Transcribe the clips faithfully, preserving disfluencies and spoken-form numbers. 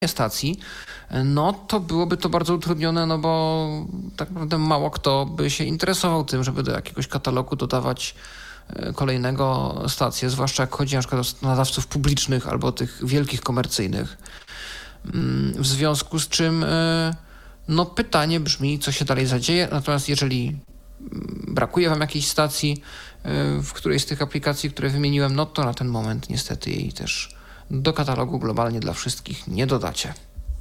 stacji, no to byłoby to bardzo utrudnione, no bo tak naprawdę mało kto by się interesował tym, żeby do jakiegoś katalogu dodawać kolejnego stację, zwłaszcza jak chodzi na przykład o nadawców publicznych albo tych wielkich komercyjnych. W związku z czym no pytanie brzmi, co się dalej zadzieje, natomiast jeżeli brakuje wam jakiejś stacji w którejś z tych aplikacji, które wymieniłem, no to na ten moment niestety jej też do katalogu globalnie dla wszystkich nie dodacie.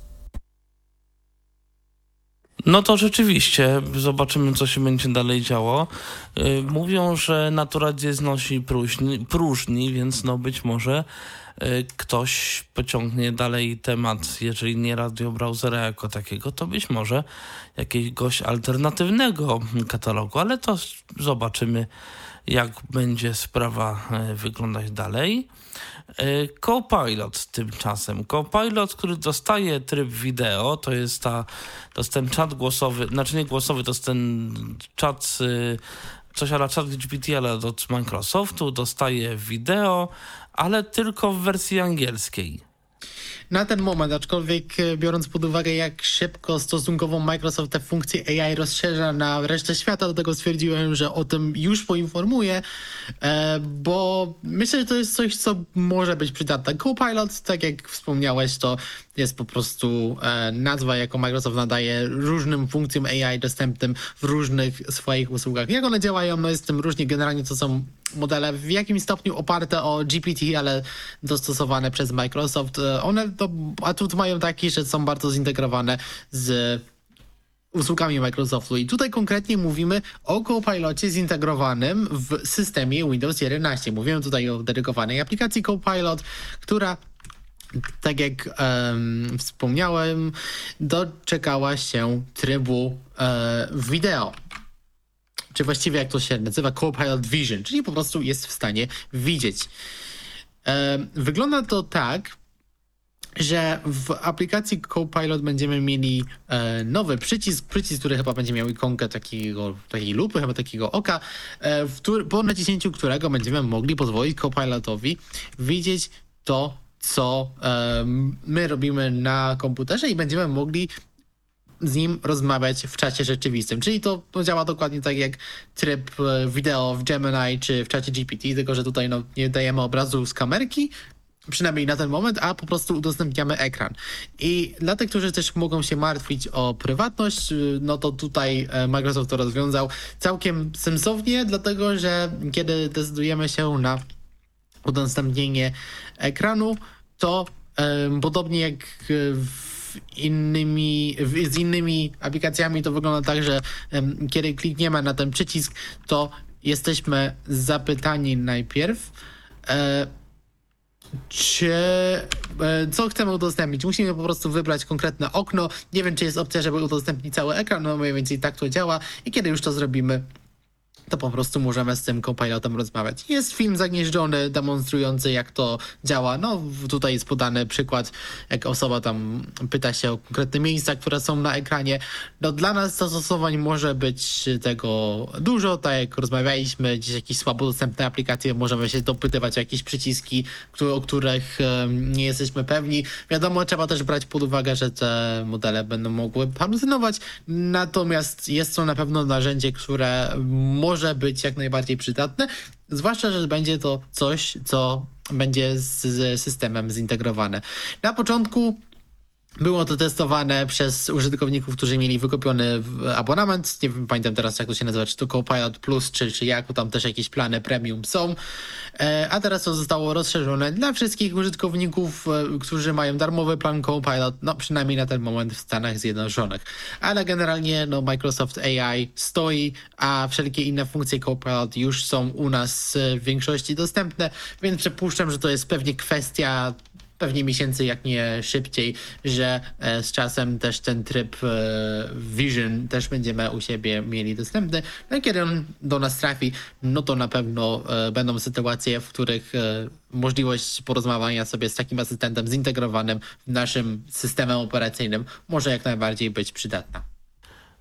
No to rzeczywiście, zobaczymy, co się będzie dalej działo. Yy, mówią, że Naturadzie znosi próżni, próżni, więc no być może yy, ktoś pociągnie dalej temat, jeżeli nie radiobrowsera jako takiego, to być może jakiegoś alternatywnego katalogu, ale to zobaczymy, jak będzie sprawa yy, wyglądać dalej. Copilot tymczasem. Copilot, który dostaje tryb wideo, to jest ta, to jest ten czat głosowy, znaczy nie głosowy, to jest ten czat, coś ala chat G P T, ale od Microsoftu, dostaje wideo, ale tylko w wersji angielskiej. Na ten moment, aczkolwiek biorąc pod uwagę, jak szybko stosunkowo Microsoft te funkcje A I rozszerza na resztę świata, do tego stwierdziłem, że o tym już poinformuję, bo myślę, że to jest coś, co może być przydatne. Copilot, tak jak wspomniałeś, to jest po prostu nazwa, jaką Microsoft nadaje różnym funkcjom A I dostępnym w różnych swoich usługach. Jak one działają, no jest tym różnie. Generalnie to są modele w jakimś stopniu oparte o G P T, ale dostosowane przez Microsoft. One to atut mają taki, że są bardzo zintegrowane z usługami Microsoftu. I tutaj konkretnie mówimy o Copilocie zintegrowanym w systemie Windows jedenaście. Mówimy tutaj o dedykowanej aplikacji Copilot, która, tak jak um, wspomniałem, doczekała się trybu e, wideo. Czy właściwie jak to się nazywa, Copilot Vision, czyli po prostu jest w stanie widzieć. E, wygląda to tak, że w aplikacji Copilot będziemy mieli e, nowy przycisk, przycisk, który chyba będzie miał ikonkę takiego, takiej lupy, chyba takiego oka, e, w który, po naciśnięciu którego będziemy mogli pozwolić Copilotowi widzieć to, co e, my robimy na komputerze i będziemy mogli z nim rozmawiać w czacie rzeczywistym. Czyli to, to działa dokładnie tak jak tryb wideo w Gemini czy w czacie G P T, tylko że tutaj no, nie dajemy obrazu z kamerki, przynajmniej na ten moment, a po prostu udostępniamy ekran. I dla tych, którzy też mogą się martwić o prywatność, no to tutaj Microsoft to rozwiązał całkiem sensownie, dlatego że kiedy decydujemy się na udostępnienie ekranu, to um, podobnie jak w innymi, z innymi aplikacjami to wygląda tak, że um, kiedy klikniemy na ten przycisk, to jesteśmy zapytani najpierw, e, czy e, co chcemy udostępnić. Musimy po prostu wybrać konkretne okno. Nie wiem, czy jest opcja, żeby udostępnić cały ekran, no mniej więcej tak to działa i kiedy już to zrobimy, to po prostu możemy z tym Copilotem rozmawiać. Jest film zagnieżdżony, demonstrujący, jak to działa. No tutaj jest podany przykład, jak osoba tam pyta się o konkretne miejsca, które są na ekranie. No dla nas zastosowań może być tego dużo, tak jak rozmawialiśmy, gdzieś jakieś słabo dostępne aplikacje, możemy się dopytywać o jakieś przyciski, które, o których um, nie jesteśmy pewni. Wiadomo, trzeba też brać pod uwagę, że te modele będą mogły halucynować, natomiast jest to na pewno narzędzie, które może może być jak najbardziej przydatne, zwłaszcza, że będzie to coś, co będzie z, z systemem zintegrowane. Na początku było to testowane przez użytkowników, którzy mieli wykupiony abonament. Nie wiem, pamiętam teraz, jak to się nazywa, czy to Copilot Plus, czy, czy jak, tam też jakieś plany premium są. A teraz to zostało rozszerzone dla wszystkich użytkowników, którzy mają darmowy plan Copilot, no przynajmniej na ten moment w Stanach Zjednoczonych. Ale generalnie no, Microsoft A I stoi, a wszelkie inne funkcje Copilot już są u nas w większości dostępne, więc przypuszczam, że to jest pewnie kwestia pewnie miesięcy, jak nie szybciej, że e, z czasem też ten tryb e, Vision też będziemy u siebie mieli dostępny. No i kiedy on do nas trafi, no to na pewno e, będą sytuacje, w których e, możliwość porozmawiania sobie z takim asystentem zintegrowanym w naszym systemem operacyjnym może jak najbardziej być przydatna.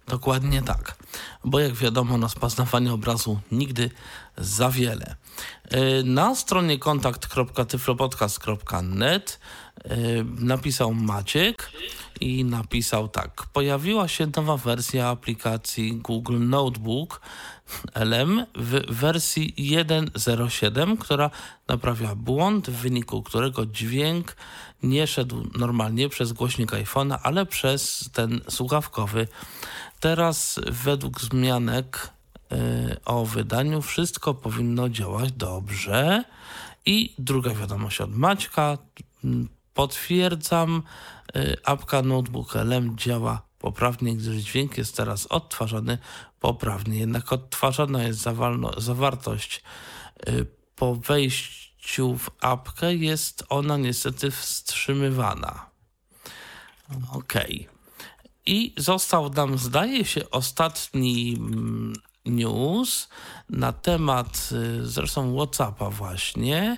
Dokładnie tak, bo jak wiadomo, na spaznawanie obrazu nigdy za wiele. Na stronie kontakt kropka tyflopodcast kropka net napisał Maciek i napisał tak. Pojawiła się nowa wersja aplikacji Google Notebook L M w wersji jeden zero siedem, która naprawia błąd, w wyniku którego dźwięk nie szedł normalnie przez głośnik iPhone'a, ale przez ten słuchawkowy. Teraz według wzmianek yy, o wydaniu wszystko powinno działać dobrze. I druga wiadomość od Maćka. Potwierdzam, yy, apka Notebook L M działa poprawnie, gdyż dźwięk jest teraz odtwarzany poprawnie. Jednak odtwarzana jest zawalno, zawartość yy, po wejściu w apkę, jest ona niestety wstrzymywana. Okej. Okay. I został nam, zdaje się, ostatni news na temat zresztą WhatsAppa właśnie,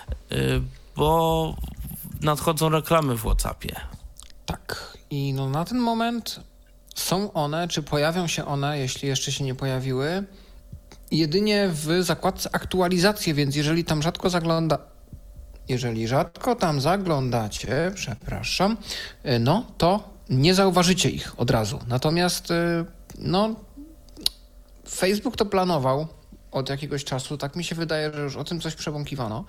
bo nadchodzą reklamy w WhatsAppie. Tak. I no na ten moment są one, czy pojawią się one, jeśli jeszcze się nie pojawiły, jedynie w zakładce aktualizacje, więc jeżeli tam rzadko zagląda... Jeżeli rzadko tam zaglądacie, przepraszam, no to nie zauważycie ich od razu. Natomiast no, Facebook to planował od jakiegoś czasu. Tak mi się wydaje, że już o tym coś przebąkiwano.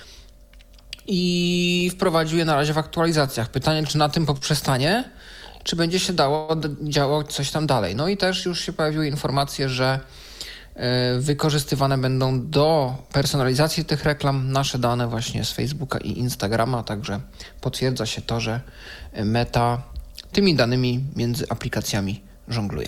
I wprowadził je na razie w aktualizacjach. Pytanie, czy na tym poprzestanie, czy będzie się dało działo coś tam dalej. No i też już się pojawiły informacje, że wykorzystywane będą do personalizacji tych reklam nasze dane właśnie z Facebooka i Instagrama, także potwierdza się to, że Meta tymi danymi między aplikacjami żongluje.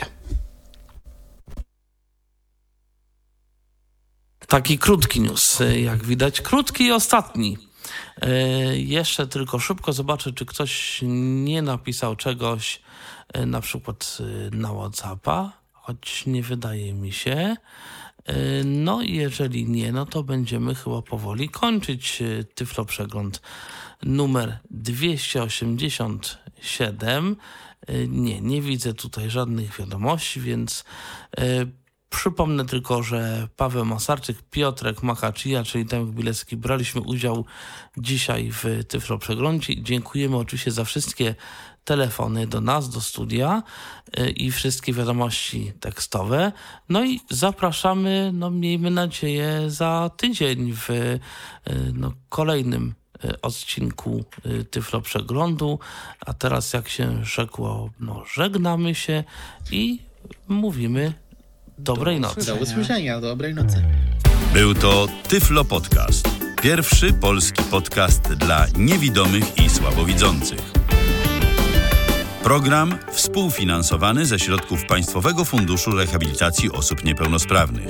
Taki krótki news, jak widać, krótki i ostatni. Yy, jeszcze tylko szybko zobaczę, czy ktoś nie napisał czegoś yy, na przykład yy, na WhatsAppa, choć nie wydaje mi się. Yy, no i jeżeli nie, no to będziemy chyba powoli kończyć yy, Tyflo Przegląd numer dwieście osiemdziesiąt siedem. Yy, nie, nie widzę tutaj żadnych wiadomości, więc yy, przypomnę tylko, że Paweł Masarczyk, Piotrek Machaczija, czyli Tomek Bilecki, braliśmy udział dzisiaj w Tyflo Przeglądzie. Dziękujemy oczywiście za wszystkie telefony do nas, do studia yy, i wszystkie wiadomości tekstowe. No i zapraszamy, no miejmy nadzieję, za tydzień w yy, no, kolejnym yy, odcinku yy, Tyflo Przeglądu. A teraz, jak się rzekło, no, żegnamy się i mówimy dobrej nocy. Do usłyszenia, dobrej nocy. Był to Tyflo Podcast. Pierwszy polski podcast dla niewidomych i słabowidzących. Program współfinansowany ze środków Państwowego Funduszu Rehabilitacji Osób Niepełnosprawnych.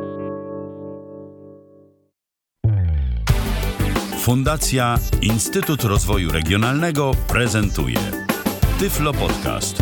Fundacja Instytut Rozwoju Regionalnego prezentuje Tyflo Podcast.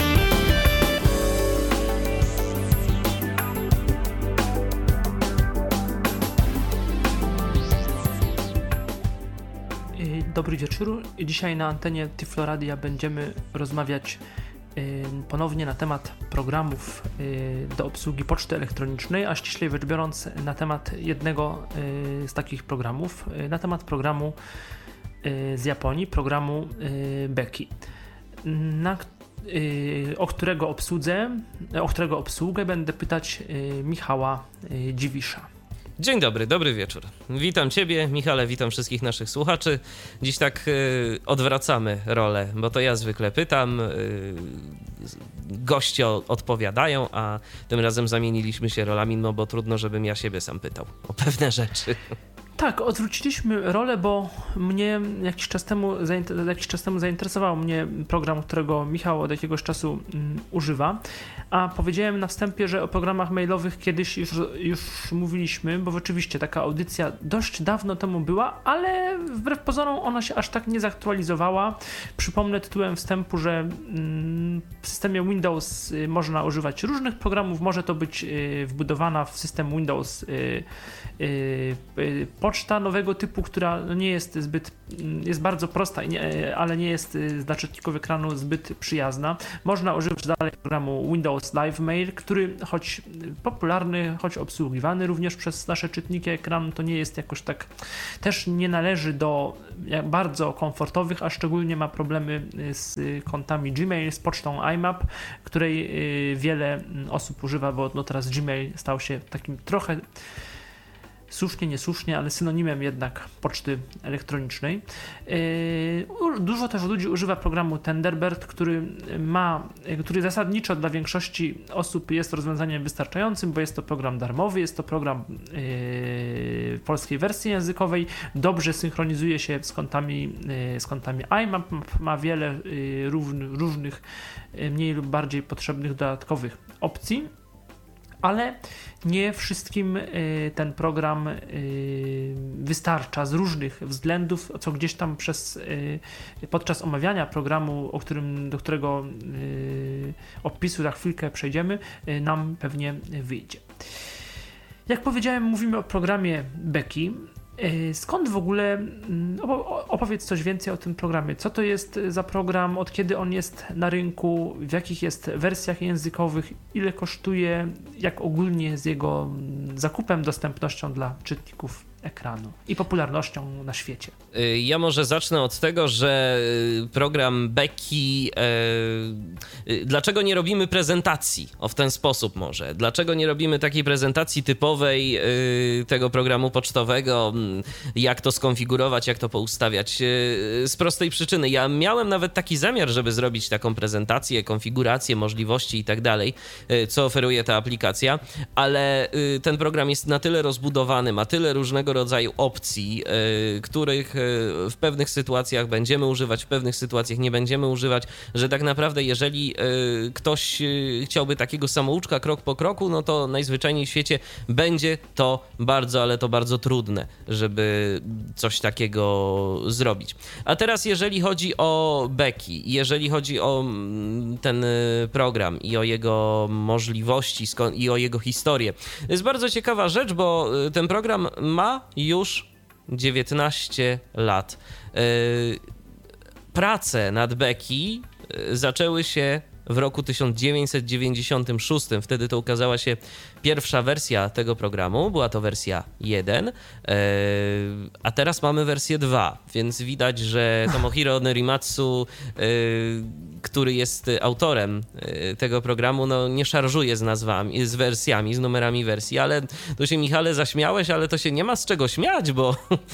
Dobry wieczór. Dzisiaj na antenie Tyflo Radia będziemy rozmawiać y, ponownie na temat programów y, do obsługi poczty elektronicznej, a ściślej rzecz biorąc na temat jednego y, z takich programów, y, na temat programu y, z Japonii, programu y, Beki, na, y, o którego obsłudze, o którego obsługę będę pytać y, Michała y, Dziwisza. Dzień dobry, dobry wieczór. Witam Ciebie, Michale, witam wszystkich naszych słuchaczy. Dziś tak y, odwracamy rolę, bo to ja zwykle pytam, y, goście odpowiadają, a tym razem zamieniliśmy się rolami, no bo trudno, żebym ja siebie sam pytał o pewne rzeczy. Tak, odwróciliśmy rolę, bo mnie jakiś czas temu, jakiś czas temu zainteresował mnie program, którego Michał od jakiegoś czasu um, używa, a powiedziałem na wstępie, że o programach mailowych kiedyś już, już mówiliśmy, bo rzeczywiście taka audycja dość dawno temu była, ale wbrew pozorom ona się aż tak nie zaktualizowała. Przypomnę tytułem wstępu, że um, w systemie Windows y, można używać różnych programów, może to być y, wbudowana w system Windows y, y, y, poczta nowego typu, która nie jest zbyt, jest bardzo prosta, ale nie jest dla czytników ekranu zbyt przyjazna. Można używać dalej programu Windows Live Mail, który choć popularny, choć obsługiwany również przez nasze czytniki ekranu, to nie jest jakoś tak, też nie należy do bardzo komfortowych, a szczególnie ma problemy z kontami Gmail, z pocztą I M A P, której wiele osób używa, bo no teraz Gmail stał się takim trochę słusznie, niesłusznie, ale synonimem jednak poczty elektronicznej. Dużo też ludzi używa programu Thunderbird, który ma, który zasadniczo dla większości osób jest rozwiązaniem wystarczającym, bo jest to program darmowy, jest to program w polskiej wersji językowej, dobrze synchronizuje się z kontami, z kontami I M A P, ma wiele różnych, mniej lub bardziej potrzebnych dodatkowych opcji, ale nie wszystkim ten program wystarcza z różnych względów, co gdzieś tam przez, podczas omawiania programu, o którym, do którego opisu za chwilkę przejdziemy, nam pewnie wyjdzie. Jak powiedziałem, mówimy o programie Becky. Skąd w ogóle, opowiedz coś więcej o tym programie, co to jest za program, od kiedy on jest na rynku, w jakich jest wersjach językowych, ile kosztuje, jak ogólnie z jego zakupem, dostępnością dla czytników ekranu i popularnością na świecie. Ja może zacznę od tego, że program Becky, e, dlaczego nie robimy prezentacji, o w ten sposób może, dlaczego nie robimy takiej prezentacji typowej e, tego programu pocztowego, jak to skonfigurować, jak to poustawiać, e, z prostej przyczyny. Ja miałem nawet taki zamiar, żeby zrobić taką prezentację, konfigurację, możliwości i tak dalej, co oferuje ta aplikacja, ale e, ten program jest na tyle rozbudowany, ma tyle różnego rodzaju opcji, y, których y, w pewnych sytuacjach będziemy używać, w pewnych sytuacjach nie będziemy używać, że tak naprawdę jeżeli y, ktoś y, chciałby takiego samouczka krok po kroku, no to najzwyczajniej w świecie będzie to bardzo, ale to bardzo trudne, żeby coś takiego zrobić. A teraz jeżeli chodzi o Becky, jeżeli chodzi o ten program i o jego możliwości i o jego historię, to jest bardzo ciekawa rzecz, bo ten program ma już dziewiętnaście lat. Prace nad Becky zaczęły się w roku tysiąc dziewięćset dziewięćdziesiątym szóstym. Wtedy to ukazała się pierwsza wersja tego programu, była to wersja jeden, a teraz mamy wersję dwa, więc widać, że Tomohiro Norimatsu, który jest autorem tego programu, no nie szarżuje z nazwami, z wersjami, z numerami wersji, ale tu się, Michale, zaśmiałeś, ale to się nie ma z czego śmiać, bo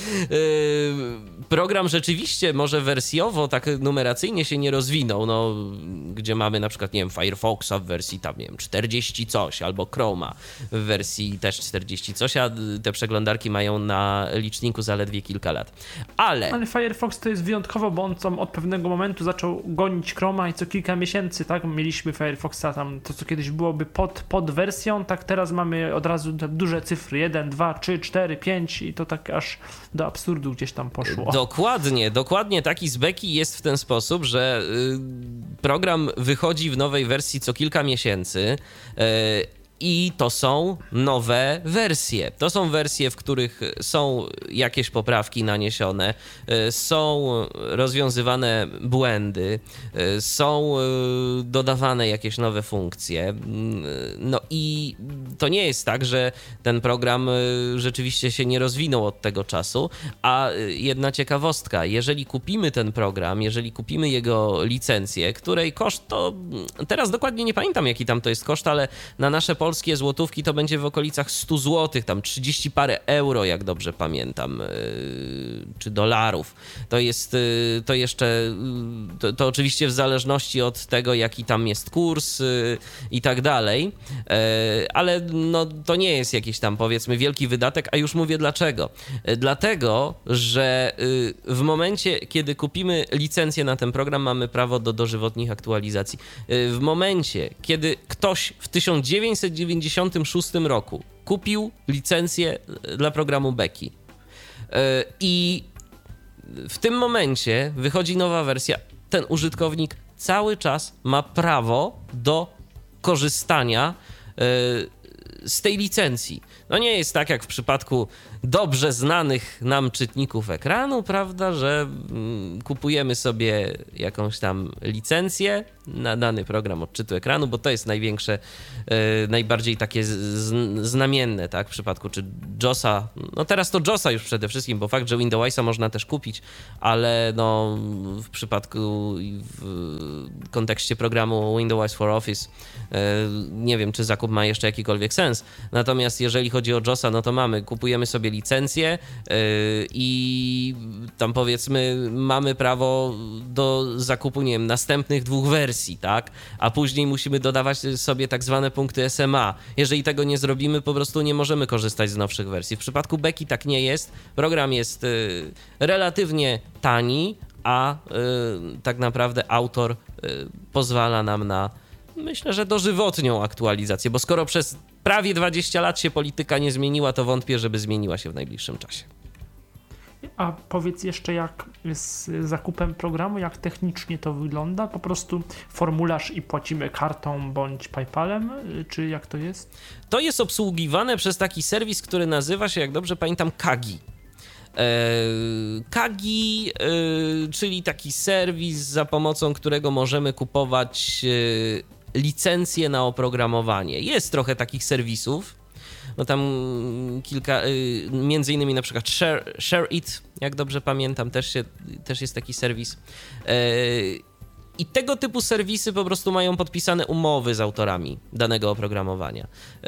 program rzeczywiście może wersjowo, tak numeracyjnie się nie rozwinął, no gdzie mamy na przykład, nie wiem, Firefoxa w wersji tam, nie wiem, czterdzieści coś, albo Chroma w wersji też czterdzieści coś, a te przeglądarki mają na liczniku zaledwie kilka lat. Ale... Ale Firefox to jest wyjątkowo, bo on tam od pewnego momentu zaczął gonić Chroma i co kilka miesięcy, tak, mieliśmy Firefoxa tam, to co kiedyś byłoby pod, pod wersją, tak teraz mamy od razu te duże cyfry, jeden, dwa, trzy, cztery, pięć i to tak aż do absurdu gdzieś tam poszło. Dokładnie, dokładnie taki z Becky jest w ten sposób, że program wychodzi w nowej wersji co kilka miesięcy. I to są nowe wersje. To są wersje, w których są jakieś poprawki naniesione, są rozwiązywane błędy, są dodawane jakieś nowe funkcje. No i to nie jest tak, że ten program rzeczywiście się nie rozwinął od tego czasu, a jedna ciekawostka, jeżeli kupimy ten program, jeżeli kupimy jego licencję, której koszt to, teraz dokładnie nie pamiętam jaki tam to jest koszt, ale na nasze polskie złotówki to będzie w okolicach stu złotych, tam trzydzieści parę euro, jak dobrze pamiętam, yy, czy dolarów. To jest, yy, to jeszcze, yy, to, to oczywiście w zależności od tego, jaki tam jest kurs yy, i tak dalej, yy, ale no, to nie jest jakiś tam, powiedzmy, wielki wydatek, a już mówię dlaczego. Yy, dlatego, że yy, w momencie, kiedy kupimy licencję na ten program, mamy prawo do dożywotnich aktualizacji. Yy, w momencie, kiedy ktoś w tysiąc dziewięćset dziewięćdziesiątym szóstym roku kupił licencję dla programu Becky i w tym momencie wychodzi nowa wersja, ten użytkownik cały czas ma prawo do korzystania z tej licencji. No nie jest tak jak w przypadku dobrze znanych nam czytników ekranu, prawda, że mm, kupujemy sobie jakąś tam licencję na dany program odczytu ekranu, bo to jest największe, e, najbardziej takie z, z, znamienne, tak, w przypadku czy JOSa, no teraz to JOSa już przede wszystkim, bo fakt, że Windowsa można też kupić, ale no w przypadku w kontekście programu Windows for Office e, nie wiem, czy zakup ma jeszcze jakikolwiek sens. Natomiast jeżeli chodzi o JOSa, no to mamy, kupujemy sobie licencję yy, i tam powiedzmy mamy prawo do zakupu, nie wiem, następnych dwóch wersji, tak? A później musimy dodawać sobie tak zwane punkty S M A. Jeżeli tego nie zrobimy, po prostu nie możemy korzystać z nowszych wersji. W przypadku Beki tak nie jest. Program jest yy, relatywnie tani, a yy, tak naprawdę autor yy, pozwala nam na, myślę, że dożywotnią aktualizację, bo skoro przez prawie dwadzieścia lat się polityka nie zmieniła, to wątpię, żeby zmieniła się w najbliższym czasie. A powiedz jeszcze, jak z zakupem programu, jak technicznie to wygląda? Po prostu formularz i płacimy kartą bądź PayPalem, czy jak to jest? To jest obsługiwane przez taki serwis, który nazywa się, jak dobrze pamiętam, Kagi. Kagi, czyli taki serwis, za pomocą którego możemy kupować licencje na oprogramowanie. Jest trochę takich serwisów, no tam kilka, między innymi na przykład Share, Share It, jak dobrze pamiętam, też, się, też jest taki serwis. I tego typu serwisy po prostu mają podpisane umowy z autorami danego oprogramowania.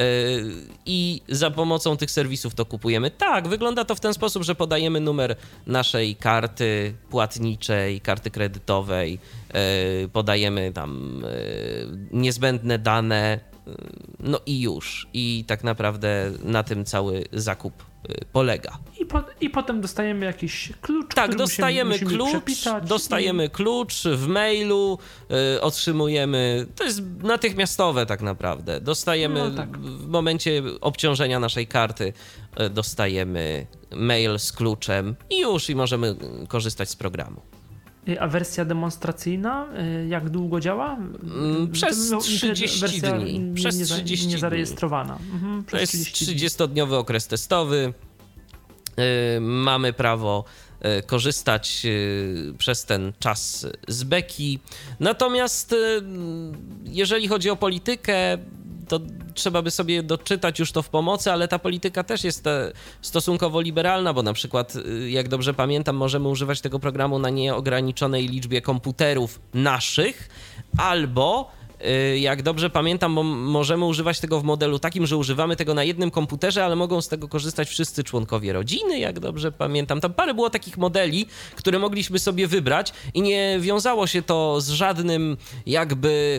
I za pomocą tych serwisów to kupujemy. Tak, wygląda to w ten sposób, że podajemy numer naszej karty płatniczej, karty kredytowej, podajemy tam niezbędne dane, no i już. I tak naprawdę na tym cały zakup polega. I, po, I potem dostajemy jakiś klucz, tak, który dostajemy musimy, musimy klucz, przepisać dostajemy i... klucz w mailu, y, otrzymujemy, to jest natychmiastowe tak naprawdę, dostajemy no, tak. w momencie obciążenia naszej karty, y, dostajemy mail z kluczem i już, i możemy korzystać z programu. A wersja demonstracyjna, jak długo działa? Przez trzydzieści dni. Przez nie, trzydzieści nie zarejestrowana. Mhm, to jest trzydziestodniowy okres testowy. Yy, mamy prawo yy, korzystać yy, przez ten czas z Beki. Natomiast yy, jeżeli chodzi o politykę, to trzeba by sobie doczytać już to w pomocy, ale ta polityka też jest stosunkowo liberalna, bo na przykład, jak dobrze pamiętam, możemy używać tego programu na nieograniczonej liczbie komputerów naszych, albo jak dobrze pamiętam, bo możemy używać tego w modelu takim, że używamy tego na jednym komputerze, ale mogą z tego korzystać wszyscy członkowie rodziny, jak dobrze pamiętam. Tam parę było takich modeli, które mogliśmy sobie wybrać i nie wiązało się to z żadnym jakby...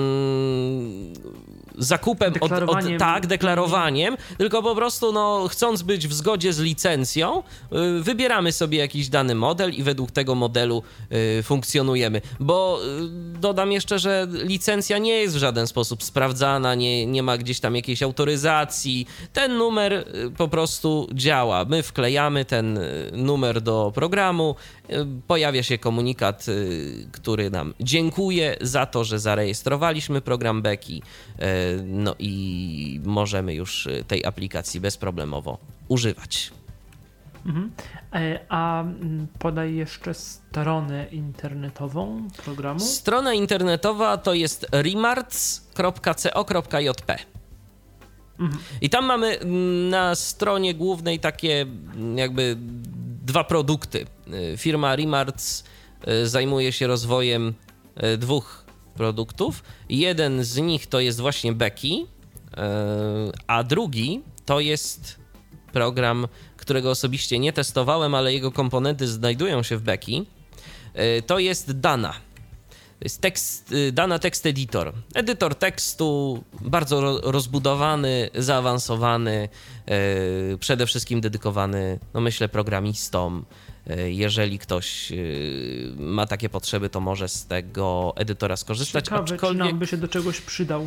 Mm, zakupem, od, od, tak, deklarowaniem, tylko po prostu no, chcąc być w zgodzie z licencją, yy, wybieramy sobie jakiś dany model i według tego modelu yy, funkcjonujemy, bo yy, dodam jeszcze, że licencja nie jest w żaden sposób sprawdzana, nie, nie ma gdzieś tam jakiejś autoryzacji, ten numer yy, po prostu działa, my wklejamy ten yy, numer do programu, yy, pojawia się komunikat, yy, który nam dziękuję za to, że zarejestrowaliśmy program Beki, yy, no i możemy już tej aplikacji bezproblemowo używać. Mhm. A podaj jeszcze stronę internetową programu. Strona internetowa to jest remarts kropka co kropka jp. Mhm. I tam mamy na stronie głównej takie jakby dwa produkty. Firma Remarts zajmuje się rozwojem dwóch produktów. Jeden z nich to jest właśnie Beki, a drugi to jest program, którego osobiście nie testowałem, ale jego komponenty znajdują się w Beki. To jest Dana. To jest tekst, Dana Text Editor. Edytor tekstu bardzo rozbudowany, zaawansowany, przede wszystkim dedykowany, no myślę, programistom. Jeżeli ktoś ma takie potrzeby, to może z tego edytora skorzystać. Ciekawe, aczkolwiek... czy nam by się do czegoś przydał.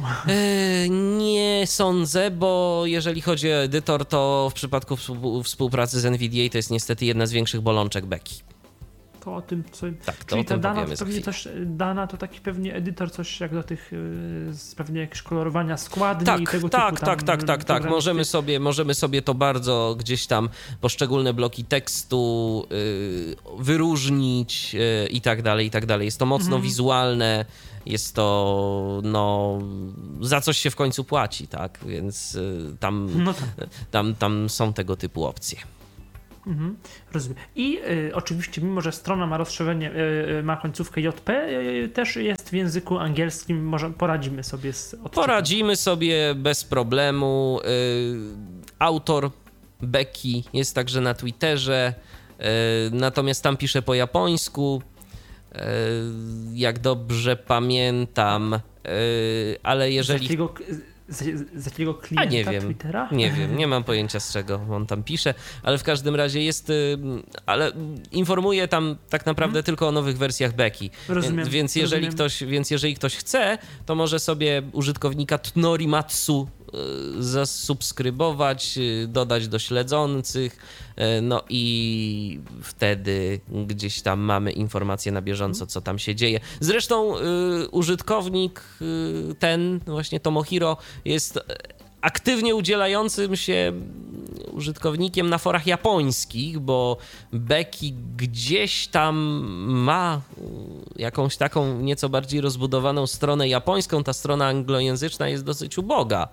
Nie sądzę, bo jeżeli chodzi o edytor, to w przypadku współpracy z N V D A to jest niestety jedna z większych bolączek Beki. to o tym, co... Tak, to Czyli o tym ta Dana powiemy to za pewnie chwilę. coś, Dana to taki pewnie edytor, coś jak do tych, yy, z pewnie jakieś kolorowania składni Tak, i tego tak, typu tak, tak, tak, tak. Możemy sobie, możemy sobie to bardzo gdzieś tam poszczególne bloki tekstu yy, wyróżnić yy, i tak dalej, i tak dalej. Jest to mocno Mhm. wizualne, jest to, no, za coś się w końcu płaci, tak? Więc yy, tam, No tak. tam, tam są tego typu opcje. Mhm, rozumiem. I y, oczywiście, mimo że strona ma rozszerzenie, y, ma końcówkę J P, y, też jest w języku angielskim, może poradzimy sobie z odczytem. Poradzimy sobie bez problemu. Yy, autor Becky jest także na Twitterze, yy, natomiast tam pisze po japońsku, yy, jak dobrze pamiętam, yy, ale jeżeli... Z jakiego, z, z jakiego A klienta nie wiem, Twittera? nie wiem, nie mam pojęcia z czego on tam pisze, ale w każdym razie jest, y, ale informuje tam tak naprawdę hmm. tylko o nowych wersjach Becky. Rozumiem, Więc, więc, jeżeli rozumiem. ktoś, więc jeżeli ktoś chce, to może sobie użytkownika Tnorimatsu y, zasubskrybować, y, dodać do śledzących, y, no i wtedy gdzieś tam mamy informacje na bieżąco, co tam się dzieje. Zresztą y, użytkownik y, ten, właśnie Tomohiro, jest aktywnie udzielającym się użytkownikiem na forach japońskich, bo Becky gdzieś tam ma jakąś taką nieco bardziej rozbudowaną stronę japońską. Ta strona anglojęzyczna jest dosyć uboga.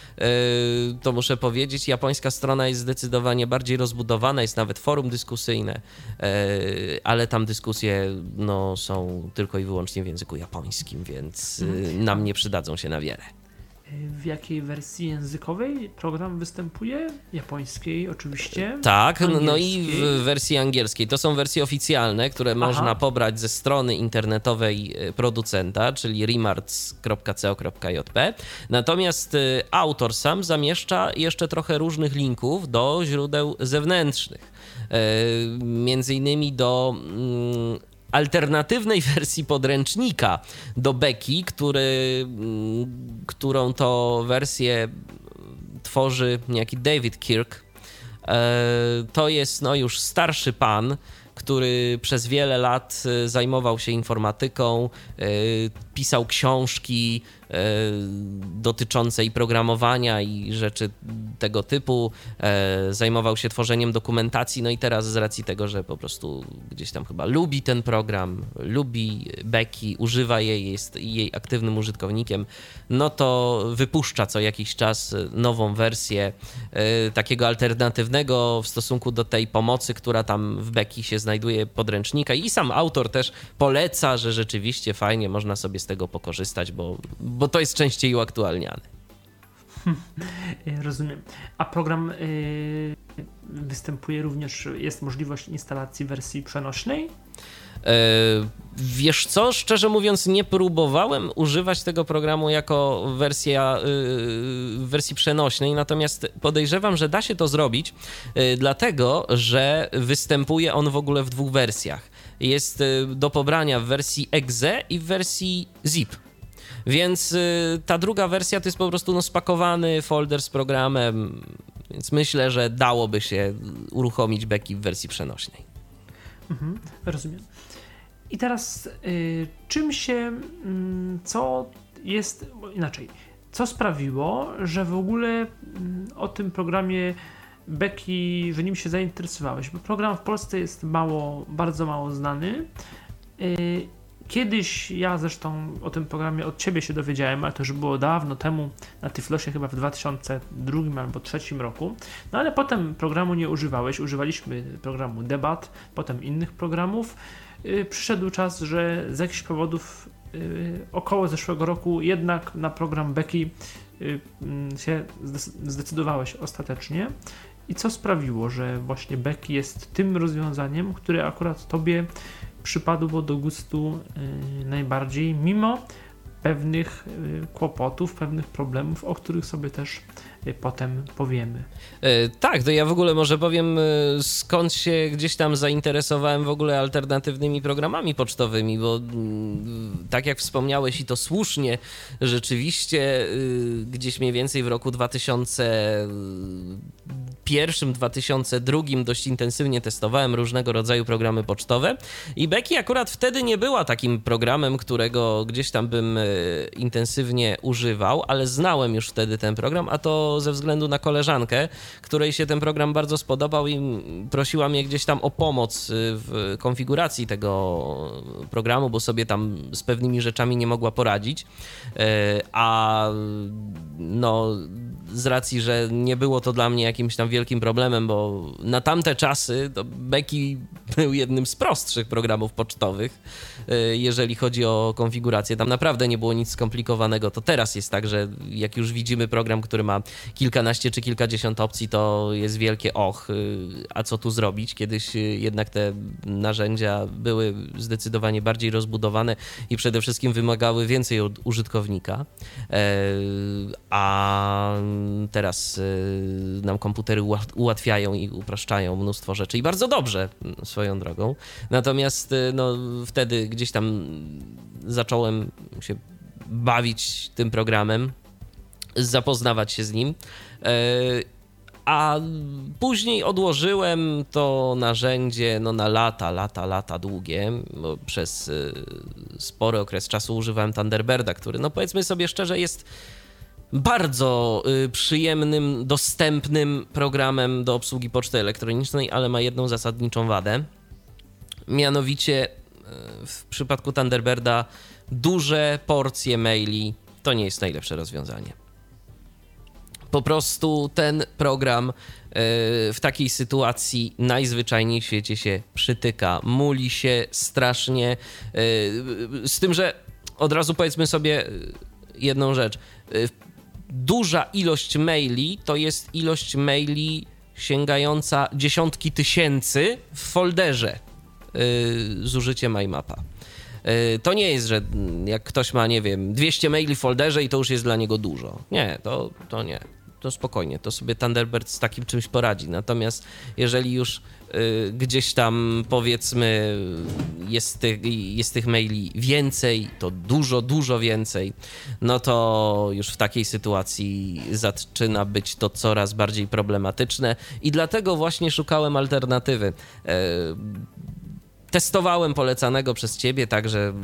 To muszę powiedzieć, japońska strona jest zdecydowanie bardziej rozbudowana, jest nawet forum dyskusyjne, ale tam dyskusje no, są tylko i wyłącznie w języku japońskim, więc nam nie przydadzą się na wiele. W jakiej wersji językowej program występuje? Japońskiej oczywiście. Tak, angielskiej. No i w wersji angielskiej. To są wersje oficjalne, które Aha. można pobrać ze strony internetowej producenta, czyli remarts kropka co kropka jp. Natomiast autor sam zamieszcza jeszcze trochę różnych linków do źródeł zewnętrznych. Między innymi do alternatywnej wersji podręcznika do Becky, który, którą to wersję tworzy niejaki David Kirk. To jest no już starszy pan, który przez wiele lat zajmował się informatyką, pisał książki dotyczące i programowania i rzeczy tego typu, zajmował się tworzeniem dokumentacji, no i teraz z racji tego, że po prostu gdzieś tam chyba lubi ten program, lubi Becky, używa jej, jest jej aktywnym użytkownikiem, no to wypuszcza co jakiś czas nową wersję takiego alternatywnego w stosunku do tej pomocy, która tam w Becky się znajduje, podręcznika, i sam autor też poleca, że rzeczywiście fajnie można sobie z tego pokorzystać, bo, bo to jest częściej uaktualniane. Rozumiem. A program yy, występuje również, jest możliwość instalacji wersji przenośnej? Wiesz co, szczerze mówiąc nie próbowałem używać tego programu jako wersja, w wersji przenośnej, natomiast podejrzewam, że da się to zrobić, dlatego że występuje on w ogóle w dwóch wersjach. Jest do pobrania w wersji exe i w wersji zip. Więc ta druga wersja to jest po prostu no, spakowany folder z programem, więc myślę, że dałoby się uruchomić Becky w wersji przenośnej. Mhm, rozumiem. I teraz y, czym się, y, co jest, inaczej, co sprawiło, że w ogóle y, o tym programie Becky, że nim się zainteresowałeś? Bo program w Polsce jest mało, bardzo mało znany. Y, Kiedyś ja zresztą o tym programie od ciebie się dowiedziałem, ale to już było dawno temu, na Tyflosie chyba w dwa tysiące drugim albo dwa tysiące trzecim roku. No ale potem programu nie używałeś, używaliśmy programu Debat, potem innych programów. Yy, przyszedł czas, że z jakichś powodów yy, około zeszłego roku jednak na program Becky yy, yy, się zdecydowałeś ostatecznie. I co sprawiło, że właśnie Becky jest tym rozwiązaniem, które akurat tobie przypadło do gustu y, najbardziej, mimo pewnych y, kłopotów, pewnych problemów, o których sobie też y, potem powiemy. E, tak, to ja w ogóle może powiem, skąd się gdzieś tam zainteresowałem w ogóle alternatywnymi programami pocztowymi, bo mm, tak jak wspomniałeś i to słusznie, rzeczywiście y, gdzieś mniej więcej w roku dwa tysiące pierwszym, dwa tysiące drugim dość intensywnie testowałem różnego rodzaju programy pocztowe i Becky akurat wtedy nie była takim programem, którego gdzieś tam bym intensywnie używał, ale znałem już wtedy ten program, a to ze względu na koleżankę, której się ten program bardzo spodobał i prosiła mnie gdzieś tam o pomoc w konfiguracji tego programu, bo sobie tam z pewnymi rzeczami nie mogła poradzić, a no z racji, że nie było to dla mnie jakimś tam wielkim problemem, bo na tamte czasy to Becky był jednym z prostszych programów pocztowych, jeżeli chodzi o konfigurację. Tam naprawdę nie było nic skomplikowanego. To teraz jest tak, że jak już widzimy program, który ma kilkanaście czy kilkadziesiąt opcji, to jest wielkie och, a co tu zrobić? Kiedyś jednak te narzędzia były zdecydowanie bardziej rozbudowane i przede wszystkim wymagały więcej od użytkownika, a teraz nam komputery ułatwiają i upraszczają mnóstwo rzeczy i bardzo dobrze swoją drogą. Natomiast no, wtedy gdzieś tam zacząłem się bawić tym programem, zapoznawać się z nim, a później odłożyłem to narzędzie no, na lata, lata, lata długie, bo przez spory okres czasu używałem Thunderbirda, który no powiedzmy sobie szczerze jest bardzo y, przyjemnym, dostępnym programem do obsługi poczty elektronicznej, ale ma jedną zasadniczą wadę. Mianowicie y, w przypadku Thunderbirda duże porcje maili to nie jest najlepsze rozwiązanie. Po prostu ten program y, w takiej sytuacji najzwyczajniej w świecie się przytyka, muli się strasznie, y, z tym, że od razu powiedzmy sobie jedną rzecz. Y, Duża ilość maili to jest ilość maili sięgająca dziesiątki tysięcy w folderze yy, z użyciem iMapa. Yy, to nie jest, że jak ktoś ma, nie wiem, dwieście maili w folderze i to już jest dla niego dużo. Nie, to, to nie. To spokojnie, to sobie Thunderbird z takim czymś poradzi. Natomiast jeżeli już y, gdzieś tam powiedzmy jest, ty, jest tych maili więcej, to dużo, dużo więcej, no to już w takiej sytuacji zaczyna być to coraz bardziej problematyczne i dlatego właśnie szukałem alternatywy. Y, testowałem polecanego przez ciebie, także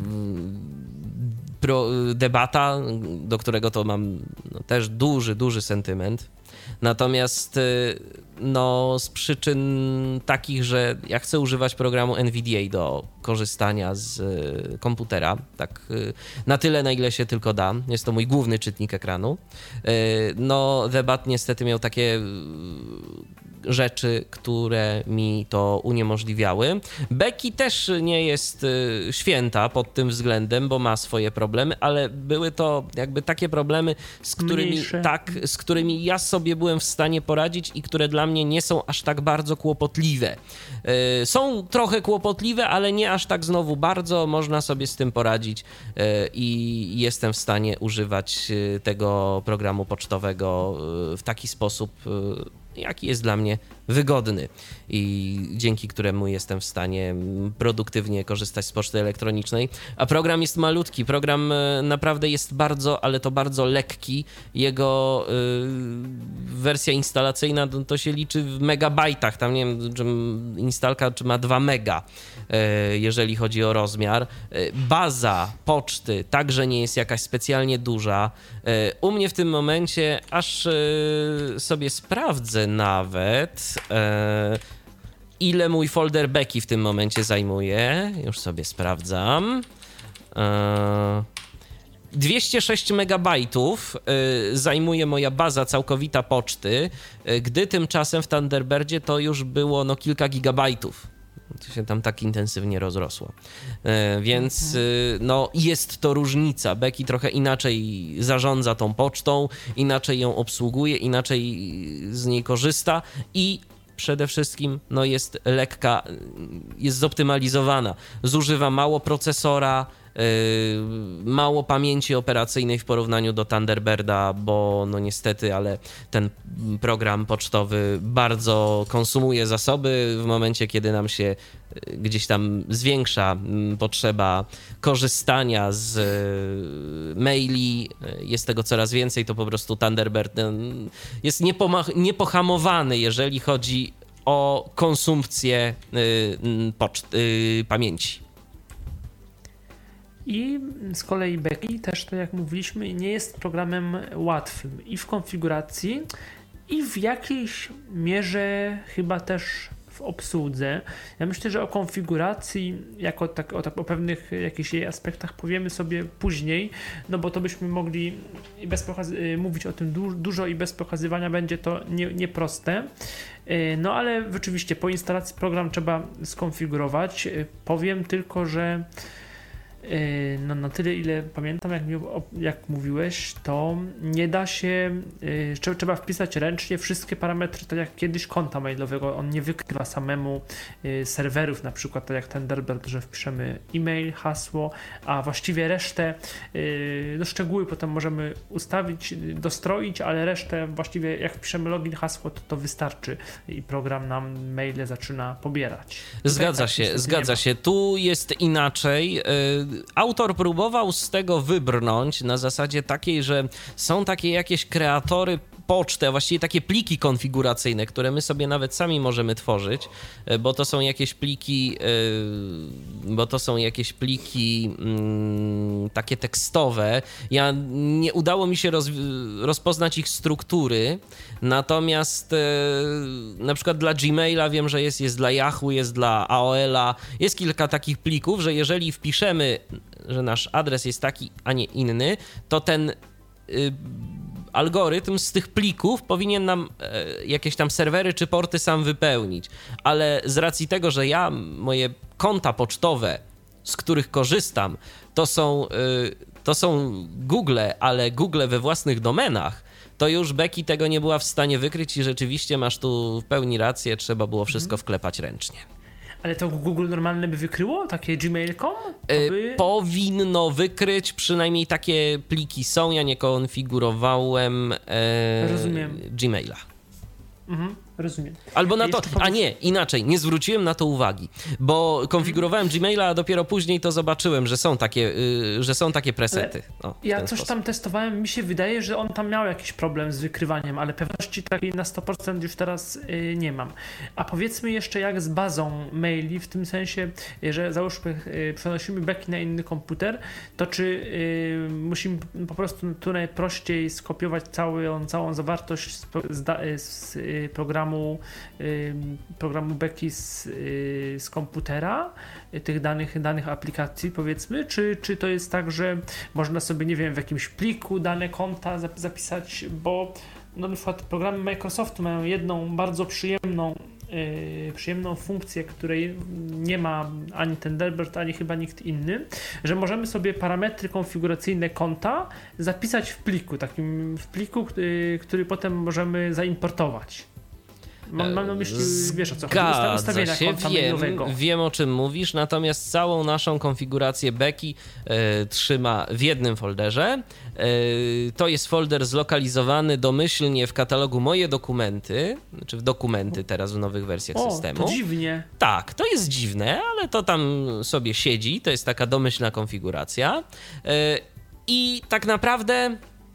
Pro, debata, do którego to mam no, też duży, duży sentyment. Natomiast no, z przyczyn takich, że ja chcę używać programu N V D A do korzystania z komputera, tak na tyle, na ile się tylko da. Jest to mój główny czytnik ekranu. No, debat niestety miał takie rzeczy, które mi to uniemożliwiały. Becky też nie jest święta pod tym względem, bo ma swoje problemy, ale były to jakby takie problemy, z którymi, tak, z którymi ja sobie byłem w stanie poradzić i które dla mnie nie są aż tak bardzo kłopotliwe. Są trochę kłopotliwe, ale nie aż tak znowu bardzo. Można sobie z tym poradzić i jestem w stanie używać tego programu pocztowego w taki sposób, jaki jest dla mnie wygodny i dzięki któremu jestem w stanie produktywnie korzystać z poczty elektronicznej. A program jest malutki, program naprawdę jest bardzo, ale to bardzo lekki. Jego y, wersja instalacyjna to, to się liczy w megabajtach, tam nie wiem, czy instalka czy ma dwa mega, y, jeżeli chodzi o rozmiar. Y, baza poczty także nie jest jakaś specjalnie duża. Y, u mnie w tym momencie aż y, sobie sprawdzę nawet, e, ile mój folder Becky w tym momencie zajmuje. Już sobie sprawdzam. E, dwieście sześć megabajtów e, zajmuje moja baza całkowita poczty, e, gdy tymczasem w Thunderbirdzie to już było no kilka gigabajtów. To się tam tak intensywnie rozrosło. E, więc mhm. no jest to różnica. Becky trochę inaczej zarządza tą pocztą, inaczej ją obsługuje, inaczej z niej korzysta i przede wszystkim no jest lekka, jest zoptymalizowana. Zużywa mało procesora, mało pamięci operacyjnej w porównaniu do Thunderbirda, bo no niestety, ale ten program pocztowy bardzo konsumuje zasoby w momencie, kiedy nam się gdzieś tam zwiększa potrzeba korzystania z maili, jest tego coraz więcej, to po prostu Thunderbird jest niepohamowany, jeżeli chodzi o konsumpcję poczt- pamięci. I z kolei Becky też, to jak mówiliśmy, nie jest programem łatwym i w konfiguracji, i w jakiejś mierze chyba też w obsłudze. Ja myślę, że o konfiguracji, jako tak, o, tak, o pewnych jakichś jej aspektach powiemy sobie później, no bo to byśmy mogli bez pokaz- mówić o tym du- dużo i bez pokazywania będzie to nie, nieproste. No ale rzeczywiście po instalacji program trzeba skonfigurować. Powiem tylko, że no na tyle, ile pamiętam, jak, jak mówiłeś, to nie da się, yy, trzeba wpisać ręcznie wszystkie parametry, tak jak kiedyś konta mailowego. On nie wykrywa samemu yy, serwerów, na przykład tak jak Thunderbird, że wpiszemy e-mail, hasło, a właściwie resztę, yy, no szczegóły potem możemy ustawić, dostroić, ale resztę właściwie jak wpiszemy login, hasło, to to wystarczy i program nam maile zaczyna pobierać. Zgadza tak, się, tak, zgadza się. Tu jest inaczej. Yy... Autor próbował z tego wybrnąć na zasadzie takiej, że są takie jakieś kreatory poczty, a właściwie takie pliki konfiguracyjne, które my sobie nawet sami możemy tworzyć, bo to są jakieś pliki, bo to są jakieś pliki takie tekstowe. Ja nie udało mi się roz, rozpoznać ich struktury, natomiast na przykład dla Gmaila wiem, że jest, jest dla Yahoo, jest dla A O L-a, jest kilka takich plików, że jeżeli wpiszemy, że nasz adres jest taki, a nie inny, to ten algorytm z tych plików powinien nam e, jakieś tam serwery czy porty sam wypełnić, ale z racji tego, że ja, moje konta pocztowe, z których korzystam, to są, y, to są Google, ale Google we własnych domenach, to już Becky tego nie była w stanie wykryć i rzeczywiście masz tu w pełni rację, trzeba było wszystko wklepać ręcznie. Ale to Google normalne by wykryło? Takie gmail kropka com? By... Powinno wykryć, przynajmniej takie pliki są, ja nie konfigurowałem e, Rozumiem. Gmaila. Mhm, rozumiem. Albo na I to, a nie, inaczej, nie zwróciłem na to uwagi, bo konfigurowałem Gmaila, a dopiero później to zobaczyłem, że są takie, y, że są takie presety. O, ja coś sposób. tam testowałem, mi się wydaje, że on tam miał jakiś problem z wykrywaniem, ale pewności takiej na sto procent już teraz y, nie mam. A powiedzmy jeszcze jak z bazą maili, w tym sensie, że załóżmy y, przenosimy Becky na inny komputer, to czy y, musimy po prostu tu najprościej skopiować całą, całą zawartość z, z, z y, programu, y, programu Becky z, y, z komputera, y, tych danych, danych aplikacji powiedzmy, czy, czy to jest tak, że można sobie, nie wiem, w jakimś pliku dane konta zapisać, bo no, na przykład programy Microsoftu mają jedną bardzo przyjemną Yy, przyjemną funkcję, której nie ma ani Thunderbird, ani chyba nikt inny, że możemy sobie parametry konfiguracyjne konta zapisać w pliku, takim w pliku, który, który potem możemy zaimportować. Mam, mam na myśli, wiesz o co chodzi, ustawienia konta mailowego. Wiem, wiem o czym mówisz, natomiast całą naszą konfigurację Becky e, trzyma w jednym folderze. E, to jest folder zlokalizowany domyślnie w katalogu Moje dokumenty, czy w dokumenty teraz w nowych wersjach o, systemu. To dziwnie. Tak, to jest dziwne, ale to tam sobie siedzi, to jest taka domyślna konfiguracja. E, I tak naprawdę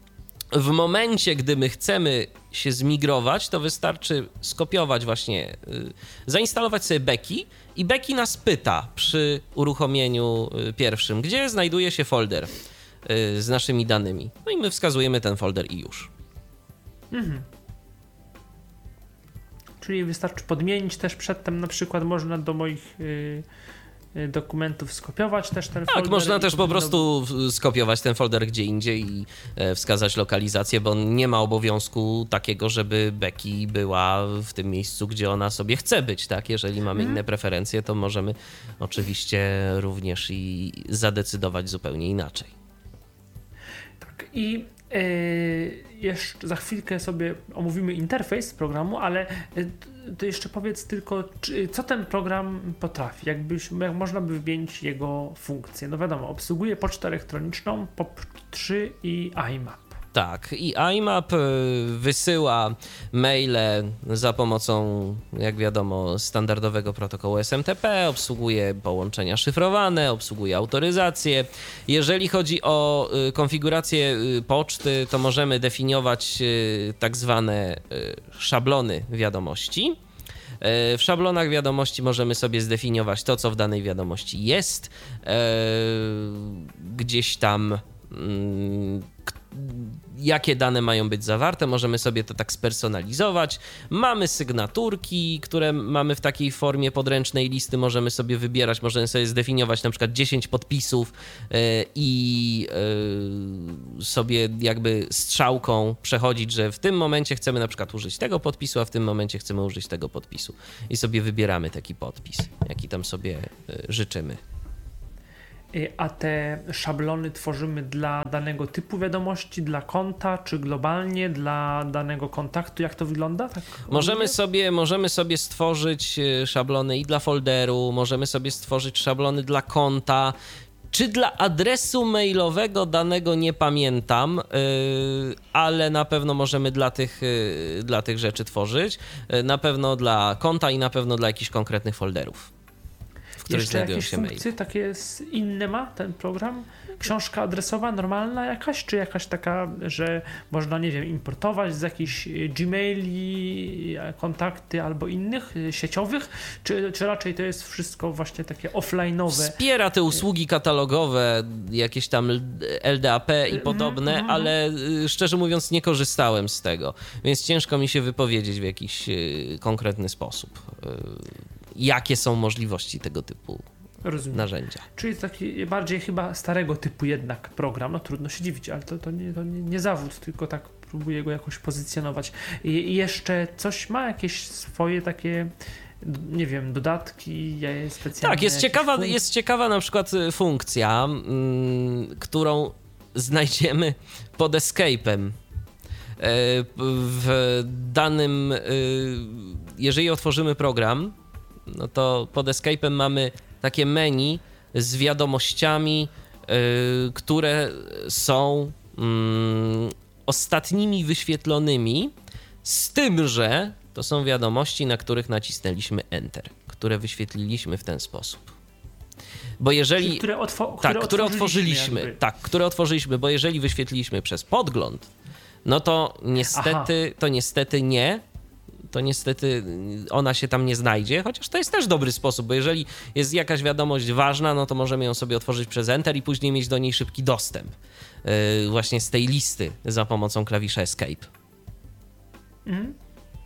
w momencie, gdy my chcemy się zmigrować, to wystarczy skopiować właśnie, y, zainstalować sobie Becky i Becky nas pyta przy uruchomieniu y, pierwszym, gdzie znajduje się folder y, z naszymi danymi. No i my wskazujemy ten folder i już. Mhm. Czyli wystarczy podmienić też przedtem, na przykład można do moich y, y, dokumentów skopiować też ten tak, folder. Tak, można też powinno... po prostu skopiować ten folder gdzie indziej i e, wskazać lokalizację, bo nie ma obowiązku takiego, żeby Becky była w tym miejscu, gdzie ona sobie chce być, tak? Jeżeli mamy Mhm. inne preferencje, to możemy oczywiście również i zadecydować zupełnie inaczej. Tak, i Jeszcze za chwilkę sobie omówimy interfejs programu, ale to jeszcze powiedz tylko, czy, co ten program potrafi, jakbyś, jak można by wymienić jego funkcje. No wiadomo, obsługuje pocztę elektroniczną, P O P trzy i I M A P. Tak, i I M A P wysyła maile za pomocą, jak wiadomo, standardowego protokołu S M T P, obsługuje połączenia szyfrowane, obsługuje autoryzację. Jeżeli chodzi o konfigurację poczty, to możemy definiować tak zwane szablony wiadomości. W szablonach wiadomości możemy sobie zdefiniować to, co w danej wiadomości jest. Gdzieś tam jakie dane mają być zawarte, możemy sobie to tak spersonalizować. Mamy sygnaturki, które mamy w takiej formie podręcznej listy, możemy sobie wybierać, możemy sobie zdefiniować na przykład dziesięć podpisów yy, i yy, sobie jakby strzałką przechodzić, że w tym momencie chcemy na przykład użyć tego podpisu, a w tym momencie chcemy użyć tego podpisu i sobie wybieramy taki podpis, jaki tam sobie yy, życzymy. A te szablony tworzymy dla danego typu wiadomości, dla konta, czy globalnie dla danego kontaktu? Jak to wygląda? Tak możemy, sobie, możemy sobie stworzyć szablony i dla folderu, możemy sobie stworzyć szablony dla konta, czy dla adresu mailowego danego nie pamiętam, yy, ale na pewno możemy dla tych, yy, dla tych rzeczy tworzyć. Yy, na pewno dla konta i na pewno dla jakichś konkretnych folderów. Jeszcze jakieś funkcje mail. Takie inne ma ten program? Książka adresowa normalna jakaś, czy jakaś taka, że można, nie wiem, importować z jakichś Gmaili kontakty albo innych sieciowych, czy, czy raczej to jest wszystko właśnie takie offline'owe? Wspiera te usługi katalogowe, jakieś tam L D A P i podobne, mm-hmm. ale szczerze mówiąc nie korzystałem z tego, więc ciężko mi się wypowiedzieć w jakiś konkretny sposób. Jakie są możliwości tego typu Rozumiem. narzędzia. Czyli taki bardziej chyba starego typu jednak program, no trudno się dziwić, ale to, to, nie, to nie, nie zawód, tylko tak próbuję go jakoś pozycjonować. I, i jeszcze coś ma jakieś swoje takie, nie wiem, dodatki specjalne? Tak, jest ciekawa, funk- jest ciekawa na przykład funkcja, mm, którą znajdziemy pod escape'em. W danym, jeżeli otworzymy program, no to pod escape'em mamy takie menu z wiadomościami, yy, które są yy, ostatnimi wyświetlonymi, z tym, że to są wiadomości, na których nacisnęliśmy Enter, które wyświetliliśmy w ten sposób. Bo jeżeli... Czyli które, otwo- tak, które, które otworzyliśmy, otworzyliśmy tak, które otworzyliśmy, bo jeżeli wyświetliliśmy przez podgląd, no to niestety, to niestety nie, to niestety ona się tam nie znajdzie, chociaż to jest też dobry sposób, bo jeżeli jest jakaś wiadomość ważna, no to możemy ją sobie otworzyć przez Enter i później mieć do niej szybki dostęp yy, właśnie z tej listy za pomocą klawisza Escape. Mhm.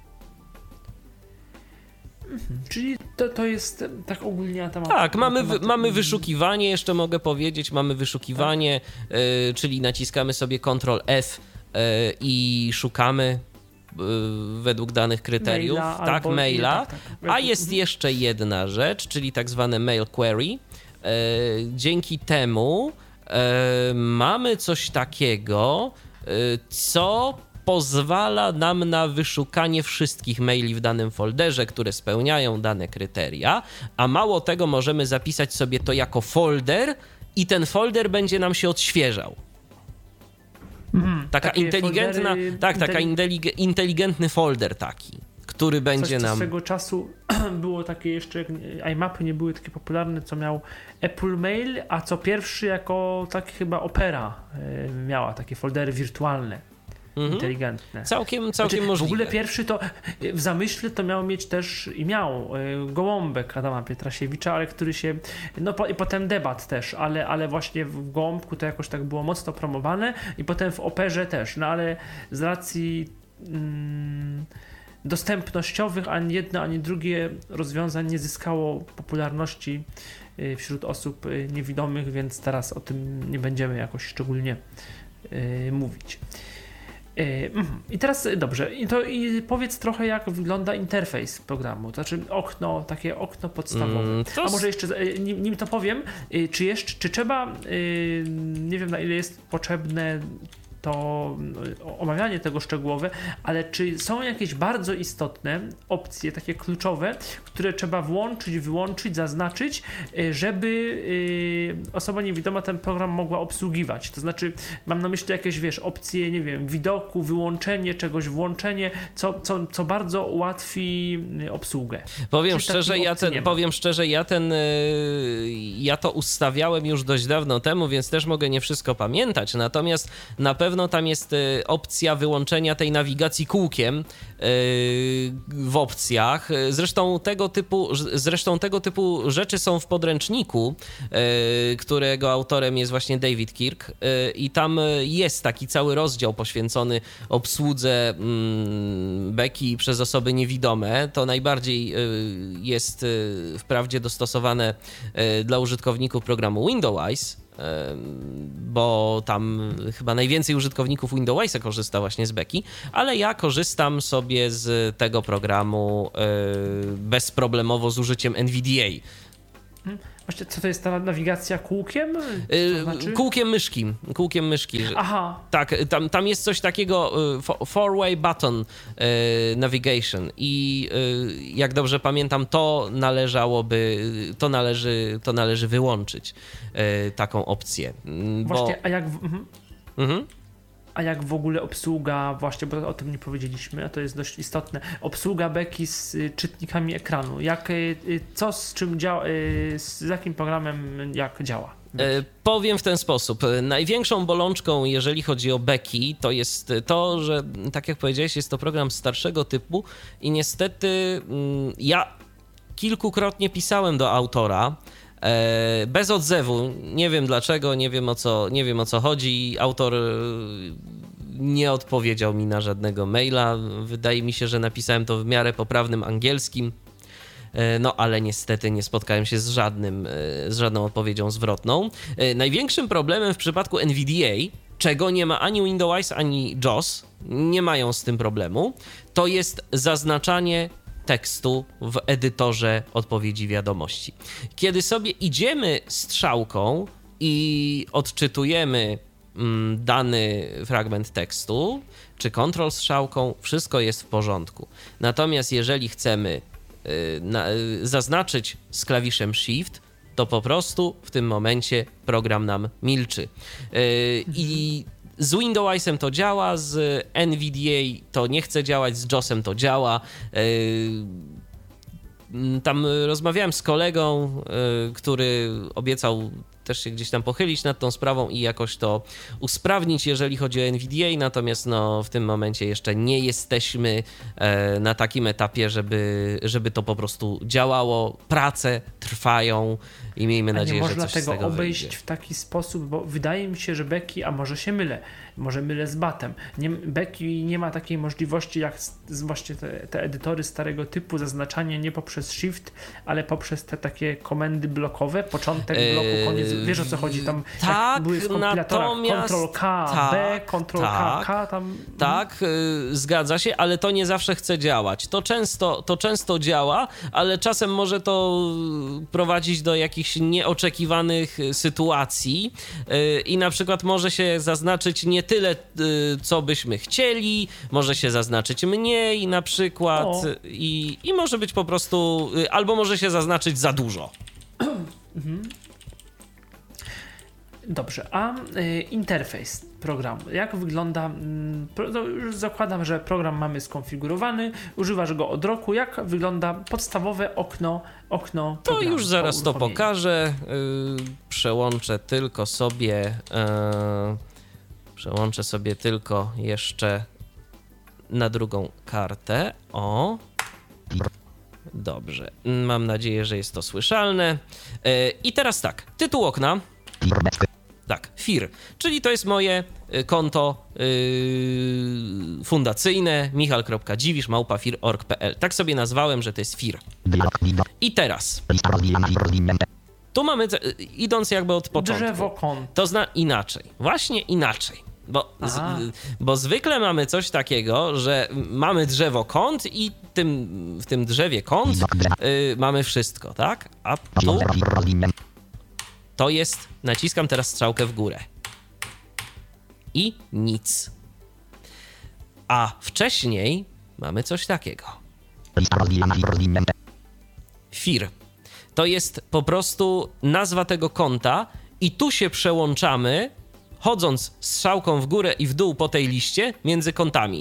Mhm. Czyli to, to jest tak ogólnie na temat... Tak, mamy, temat... mamy wyszukiwanie, jeszcze mogę powiedzieć, mamy wyszukiwanie, tak. yy, czyli naciskamy sobie kontrol F yy, i szukamy według danych kryteriów, maila, tak, albo, maila, tak, tak. A jest jeszcze jedna rzecz, czyli tak zwane mail query. E, dzięki temu e, mamy coś takiego, e, co pozwala nam na wyszukanie wszystkich maili w danym folderze, które spełniają dane kryteria, a mało tego możemy zapisać sobie to jako folder i ten folder będzie nam się odświeżał. Mhm, taka inteligentna, foldery, tak, taka intelig- inteligentny folder taki, który będzie coś, nam... swego czasu było takie jeszcze, I M A P y nie były takie popularne, co miał Apple Mail, a co pierwszy jako tak chyba Opera miała takie foldery wirtualne. Mhm. Inteligentne. Całkiem, całkiem znaczy, możliwe. W ogóle pierwszy to w zamyśle to miał mieć też i miał gołąbek Adama Pietrasiewicza, ale który się, no po, i potem debat też, ale, ale właśnie w gołąbku to jakoś tak było mocno promowane i potem w Operze też, no ale z racji mm, dostępnościowych ani jedno, ani drugie rozwiązań nie zyskało popularności wśród osób niewidomych, więc teraz o tym nie będziemy jakoś szczególnie yy, mówić. I teraz dobrze, i to i powiedz trochę, jak wygląda interfejs programu, to znaczy okno, takie okno podstawowe. Mm, to... A może jeszcze, nim, nim to powiem, czy jeszcze, czy trzeba, nie wiem na ile jest potrzebne to to omawianie tego szczegółowe, ale czy są jakieś bardzo istotne opcje, takie kluczowe, które trzeba włączyć, wyłączyć, zaznaczyć, żeby osoba niewidoma ten program mogła obsługiwać? To znaczy, mam na myśli jakieś, wiesz, opcje, nie wiem, widoku, wyłączenie czegoś, włączenie, co, co, co bardzo ułatwi obsługę. Powiem szczerze, ja ten, powiem szczerze, ja ten, ja to ustawiałem już dość dawno temu, więc też mogę nie wszystko pamiętać, natomiast na pewno tam jest opcja wyłączenia tej nawigacji kółkiem w opcjach. Zresztą tego typu, zresztą tego typu rzeczy są w podręczniku, którego autorem jest właśnie David Kirk, i tam jest taki cały rozdział poświęcony obsłudze beki przez osoby niewidome. To najbardziej jest wprawdzie dostosowane dla użytkowników programu Windows, bo tam chyba najwięcej użytkowników Windowsa korzysta właśnie z beki, ale ja korzystam sobie z tego programu bezproblemowo z użyciem N V D A. Właśnie, co to jest ta nawigacja kółkiem? To znaczy? Kółkiem myszki. Kółkiem myszki. Aha. Tak, tam, tam jest coś takiego, four-way button navigation, i jak dobrze pamiętam, to należałoby, to należy, to należy wyłączyć, taką opcję. Właśnie, bo... a jak... Mhm. Mhm. A jak w ogóle obsługa, właśnie, bo o tym nie powiedzieliśmy, a to jest dość istotne, obsługa beki z czytnikami ekranu. Jak, co z czym działa, z jakim programem jak działa? E, powiem w ten sposób. Największą bolączką, jeżeli chodzi o beki, to jest to, że tak jak powiedziałeś, jest to program starszego typu i niestety mm, ja kilkukrotnie pisałem do autora, bez odzewu. Nie wiem dlaczego, nie wiem o co, nie wiem o co chodzi. Autor nie odpowiedział mi na żadnego maila. Wydaje mi się, że napisałem to w miarę poprawnym angielskim. No ale niestety nie spotkałem się z żadnym, z żadną odpowiedzią zwrotną. Największym problemem w przypadku N V D A, czego nie ma ani Windows, ani JAWS, nie mają z tym problemu, to jest zaznaczanie tekstu w edytorze odpowiedzi wiadomości. Kiedy sobie idziemy strzałką i odczytujemy mm, dany fragment tekstu, czy kontrol strzałką, wszystko jest w porządku. Natomiast jeżeli chcemy y, na, y, zaznaczyć z klawiszem Shift, to po prostu w tym momencie program nam milczy. Y, I z Windowsem to działa, z N V D A to nie chce działać, z JAWSem to działa. Tam rozmawiałem z kolegą, który obiecał też się gdzieś tam pochylić nad tą sprawą i jakoś to usprawnić, jeżeli chodzi o N V D A, natomiast no, w tym momencie jeszcze nie jesteśmy na takim etapie, żeby, żeby to po prostu działało. Prace trwają i miejmy nadzieję, że coś z tego wyjdzie. Nie można tego obejść w taki sposób, bo wydaje mi się, że beki, a może się mylę, może mylę z batem, nie, beki nie ma takiej możliwości jak z, właśnie te, te edytory starego typu, zaznaczanie nie poprzez Shift, ale poprzez te takie komendy blokowe, początek bloku, koniec, wiesz o co chodzi, tam tak, jak były w kompilatorach, Ctrl K, tak, B, Ctrl K, tak, K, tam... Tak, yy, zgadza się, ale to nie zawsze chce działać. To często, to często działa, ale czasem może to prowadzić do jakichś nieoczekiwanych sytuacji yy, i na przykład może się zaznaczyć nie tyle, yy, co byśmy chcieli, może się zaznaczyć mniej na przykład i, i może być po prostu, yy, albo może się zaznaczyć za dużo. Mhm. Dobrze, a y, interfejs programu, jak wygląda, y, to już zakładam, że program mamy skonfigurowany, używasz go od roku, jak wygląda podstawowe okno, okno To programu, już zaraz po to pokażę, y, przełączę tylko sobie, y, przełączę sobie tylko jeszcze na drugą kartę, o... Dobrze, mam nadzieję, że jest to słyszalne. Y, I teraz tak, tytuł okna. Tak, F I R, czyli to jest moje konto yy, fundacyjne michal kropka dziwisz małpa fir kropka org kropka p l. Tak sobie nazwałem, że to jest F I R. I teraz tu mamy, idąc jakby od początku, drzewo kont. to zna inaczej, właśnie inaczej. Bo, z, bo zwykle mamy coś takiego, że mamy drzewo kont i tym, w tym drzewie kont yy, mamy wszystko, tak? A tu to jest, naciskam teraz strzałkę w górę. i nic. A wcześniej mamy coś takiego. Fir. To jest po prostu nazwa tego konta i tu się przełączamy, chodząc strzałką w górę i w dół po tej liście między kontami.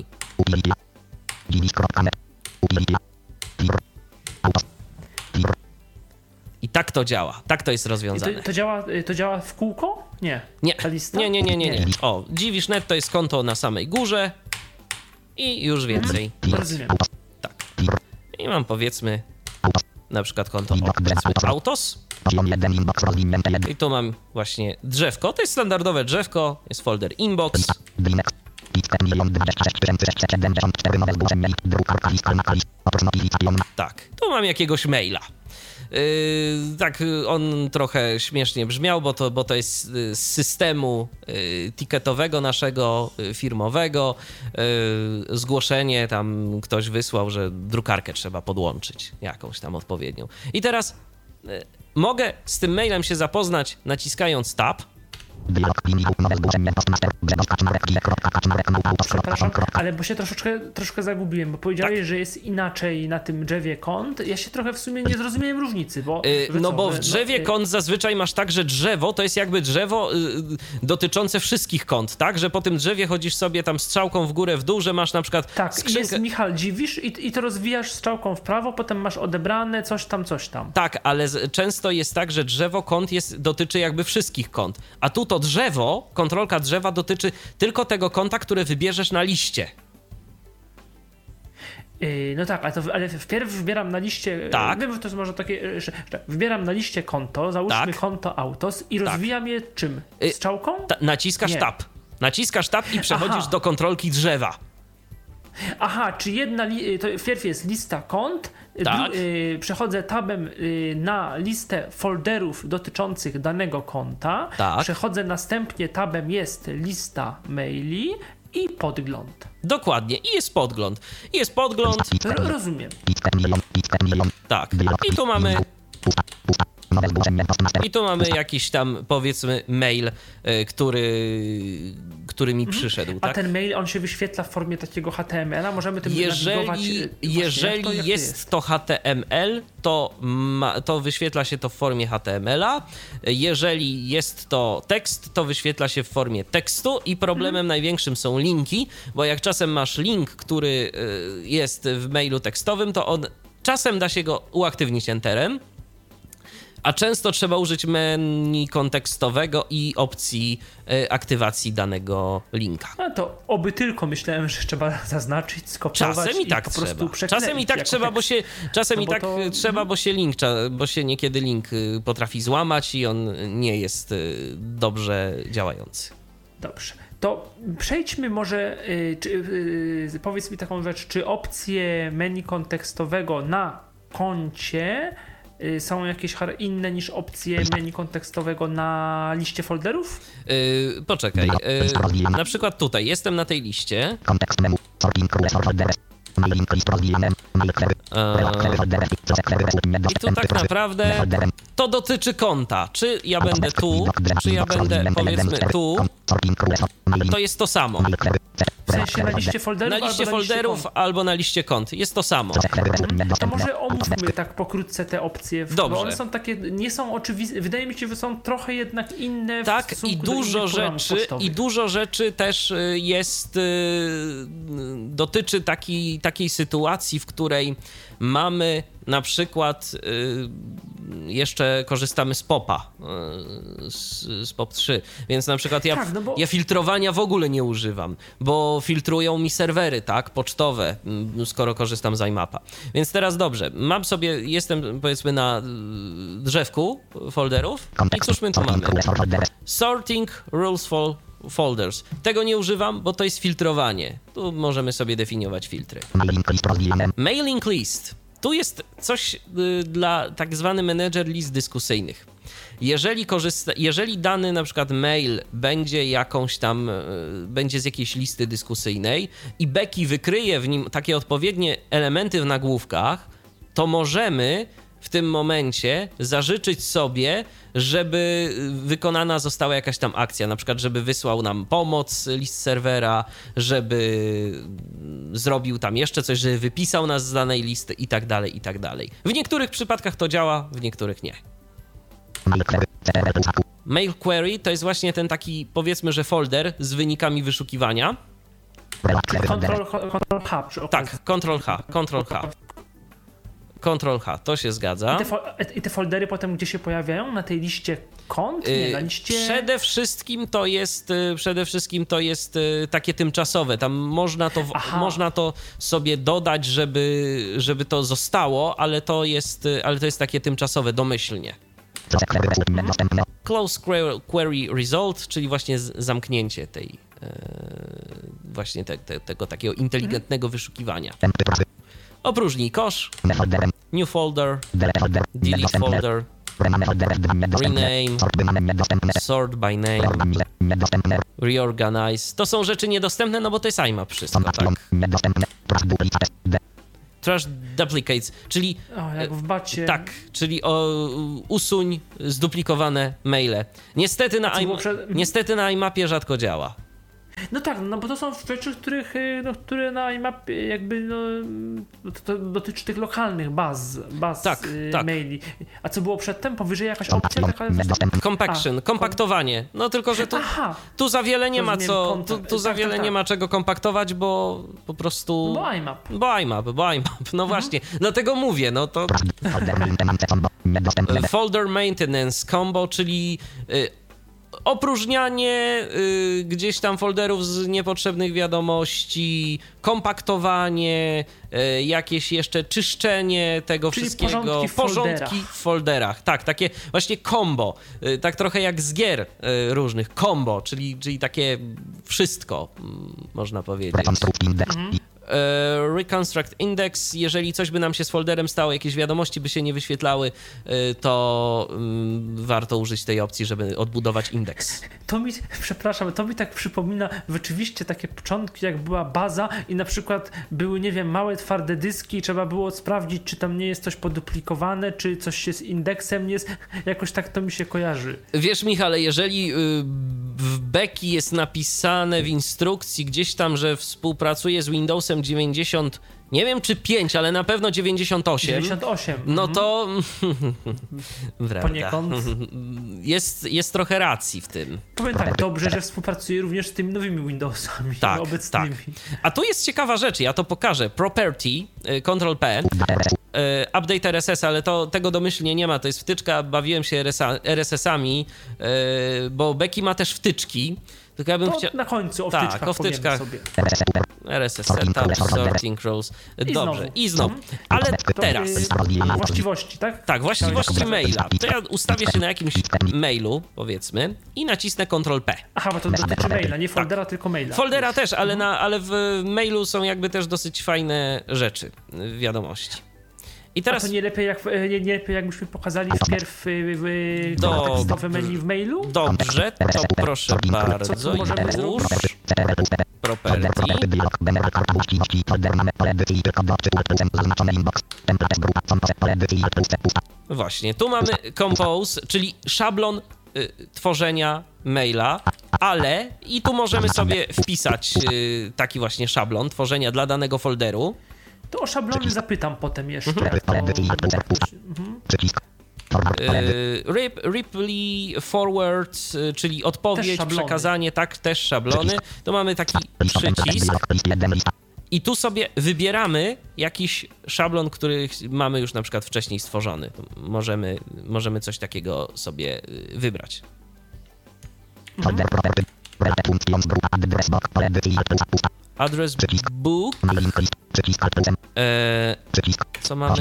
I tak to działa. Tak to jest rozwiązane. To, to, działa, to działa w kółko? Nie. Nie. Ta lista? Nie, nie, nie, nie, nie. O, dziwisz kropka net to jest konto na samej górze i już więcej. Rozumiem. Tak. I mam powiedzmy na przykład konto o, powiedzmy Autos. I tu mam właśnie drzewko. To jest standardowe drzewko. Jest folder Inbox. Tak. Tu mam jakiegoś maila. Yy, tak, on trochę śmiesznie brzmiał, bo to, bo to jest z systemu yy, ticketowego naszego, yy, firmowego. Yy, zgłoszenie tam ktoś wysłał, że drukarkę trzeba podłączyć, jakąś tam odpowiednią. I teraz yy, mogę z tym mailem się zapoznać naciskając tab. Przepraszam, ale bo się troszeczkę, troszkę zagubiłem, bo powiedziałeś, tak, że jest inaczej na tym drzewie kont. Ja się trochę w sumie nie zrozumiałem różnicy, bo... Yy, no co, bo w drzewie no, kont zazwyczaj masz tak, że drzewo to jest jakby drzewo yy, dotyczące wszystkich kont, tak? Że po tym drzewie chodzisz sobie tam strzałką w górę, w dół, że masz na przykład tak, skrzynkę... jest Michał Dziwisz i, i to rozwijasz strzałką w prawo, potem masz odebrane coś tam, coś tam. Tak, ale z, często jest tak, że drzewo kont jest, dotyczy jakby wszystkich kont, a tu to drzewo, kontrolka drzewa dotyczy tylko tego konta, które wybierzesz na liście. Yy, no tak, ale, to, ale wpierw wybieram na liście, tak. Wiem, że to jest może takie, że, że wybieram na liście konto, załóżmy tak. konto Autos i tak. rozwijam je czym? Strzałką? Ta, naciskasz Nie. tab. Naciskasz tab i przechodzisz Aha. do kontrolki drzewa. Aha, czy jedna, li- to wpierw jest lista kont, tak. dru- y- przechodzę tabem y- na listę folderów dotyczących danego konta, tak. przechodzę następnie tabem jest lista maili i podgląd. Dokładnie, i jest podgląd. I jest podgląd. R- rozumiem. Tak, i tu mamy... I tu mamy jakiś tam, powiedzmy, mail, który, który mi mhm. przyszedł. A tak? ten mail, on się wyświetla w formie takiego H T M L a? Możemy tym jeżeli, nawigować? jeżeli to, jest, jest to H T M L, to, ma, to wyświetla się to w formie H T M L a. Jeżeli jest to tekst, to wyświetla się w formie tekstu i problemem mhm. największym są linki, bo jak czasem masz link, który jest w mailu tekstowym, to on czasem da się go uaktywnić enterem, a często trzeba użyć menu kontekstowego i opcji y, aktywacji danego linka. No to oby tylko myślałem, że trzeba zaznaczyć, skopiować czasem i, tak i po prostu trzeba. Czasem i tak trzeba, bo się czasem no i tak to... trzeba, bo się link, bo się niekiedy link potrafi złamać i on nie jest dobrze działający. Dobrze. To przejdźmy może, yy, czy, yy, powiedz mi taką rzecz, czy opcje menu kontekstowego na koncie są jakieś inne niż opcje menu kontekstowego na liście folderów? Yy, poczekaj. Yy, na przykład tutaj, jestem na tej liście. I tu tak naprawdę to dotyczy konta. Czy ja będę tu, czy ja będę, powiedzmy, tu, to jest to samo. W sensie na liście folderów, na liście albo, folderów na liście albo na liście kont. Jest to samo. To może omówmy tak pokrótce te opcje. Dobrze. Bo one są takie, nie są oczywiste. Wydaje mi się, że są trochę jednak inne w tak, stosunku i dużo do rzeczy pocztowych. I dużo rzeczy też jest, dotyczy taki, takiej sytuacji, w której mamy na przykład jeszcze korzystamy z popa, z, z pop trzy, więc na przykład ja, tak, no bo... ja filtrowania w ogóle nie używam, bo filtrują mi serwery, tak, pocztowe, skoro korzystam z iMapa. Więc teraz dobrze, mam sobie, jestem powiedzmy na drzewku folderów i cóż my tu mamy? Sorting rules for folders. Tego nie używam, bo to jest filtrowanie. Tu możemy sobie definiować filtry. Mailing list. Tu jest coś y, dla tak zwany menedżer list dyskusyjnych. Jeżeli, korzysta, jeżeli dany na przykład mail będzie jakąś tam, y, będzie z jakiejś listy dyskusyjnej i Becky wykryje w nim takie odpowiednie elementy w nagłówkach, to możemy w tym momencie zażyczyć sobie, żeby wykonana została jakaś tam akcja, na przykład żeby wysłał nam pomoc list serwera, żeby zrobił tam jeszcze coś, żeby wypisał nas z danej listy i tak dalej, i tak dalej. W niektórych przypadkach to działa, w niektórych nie. Mail query to jest właśnie ten taki, powiedzmy, że folder z wynikami wyszukiwania. Control, control H przy okazji. Tak, Control H, Control H. Control H, to się zgadza. I te, fo- I te foldery potem gdzie się pojawiają? Na tej liście kont? Nie, na liście... Przede wszystkim to jest, przede wszystkim to jest takie tymczasowe. Tam można to, można to sobie dodać, żeby, żeby to zostało, ale to jest, ale to jest takie tymczasowe, domyślnie. Close query result, czyli właśnie zamknięcie tej właśnie te, te, tego takiego inteligentnego wyszukiwania. Opróżnij kosz, new folder, delete folder, rename, sort by name, reorganize. To są rzeczy niedostępne, no bo to jest I M A P wszystko, tak? Trash duplicates, czyli... O, jak w bacie. Tak, czyli o, usuń zduplikowane maile. Niestety na, I, przed... niestety na I M A P ie rzadko działa. No tak, no bo to są rzeczy, których, no, które na I M A P jakby no, to, to dotyczy tych lokalnych baz, baz tak, y, tak. maili. A co było przedtem? Powyżej jakaś opcja taka? Compaction, A, kompaktowanie. No tylko, że tu, tu za wiele nie ma co, tu, tu za wiele tak, tak, nie ma czego kompaktować, bo po prostu... Bo I M A P. Bo I M A P, bo I M A P. No mhm. właśnie, dlatego mówię, no to... Folder maintenance combo, czyli... Y, opróżnianie y, gdzieś tam folderów z niepotrzebnych wiadomości, kompaktowanie, y, jakieś jeszcze czyszczenie tego czyli wszystkiego. Porządki w, porządki w folderach. Tak, takie właśnie combo. Y, tak trochę jak z gier y, różnych. Combo, czyli, czyli takie wszystko, y, można powiedzieć. Mhm. Reconstruct index, jeżeli coś by nam się z folderem stało, jakieś wiadomości by się nie wyświetlały, to um, warto użyć tej opcji, żeby odbudować indeks. To mi, przepraszam, to mi tak przypomina rzeczywiście takie początki, jak była baza i na przykład były, nie wiem, małe twarde dyski i trzeba było sprawdzić, czy tam nie jest coś poduplikowane, czy coś się z indeksem nie jest, jakoś tak to mi się kojarzy. Wiesz, Michale, jeżeli w Beki jest napisane w instrukcji gdzieś tam, że współpracuje z Windowsem dziewięćdziesiąt, nie wiem czy pięć, ale na pewno dziewięćdziesiąt osiem. dziewięćdziesiąt osiem. No to... Prawda. Poniekąd. Jest, jest trochę racji w tym. Powiem tak, dobrze, że współpracuje również z tymi nowymi Windowsami tak, obecnymi. Tak. A tu jest ciekawa rzecz, ja to pokażę. Property, Control P, Update R S S, ale to, tego domyślnie nie ma, to jest wtyczka, bawiłem się R S S-ami, bo Beki ma też wtyczki. Tylko ja bym to chcia... na końcu o tak, wtyczkach, o wtyczkach. sobie. R S S setup, sorting rows. I Dobrze, znowu. i znowu. Ale to teraz. Właściwości, tak? Tak, właściwości maila. To ja ustawię się na jakimś mailu, powiedzmy, i nacisnę Control P. Aha, bo to dotyczy maila, nie foldera, tak. tylko maila. Foldera też, ale, na, ale w mailu są jakby też dosyć fajne rzeczy, wiadomości. I teraz... A to nie lepiej, jak, nie, nie lepiej jakbyśmy pokazali wpierw Do... tekstowe menu w mailu? Dobrze, to proszę bardzo. Co tu możemy zrobić? Property. Właśnie, tu mamy compose, czyli szablon y, tworzenia maila, ale i tu możemy sobie wpisać y, taki właśnie szablon tworzenia dla danego folderu. To o szablony zapytam potem jeszcze. Mhm. To... Mhm. Rip, Ripley forward, czyli odpowiedź, przekazanie, tak, też szablony. To mamy taki przycisk i tu sobie wybieramy jakiś szablon, który mamy już na przykład wcześniej stworzony. Możemy, możemy coś takiego sobie wybrać. Mhm. Address book. Eee, co mamy?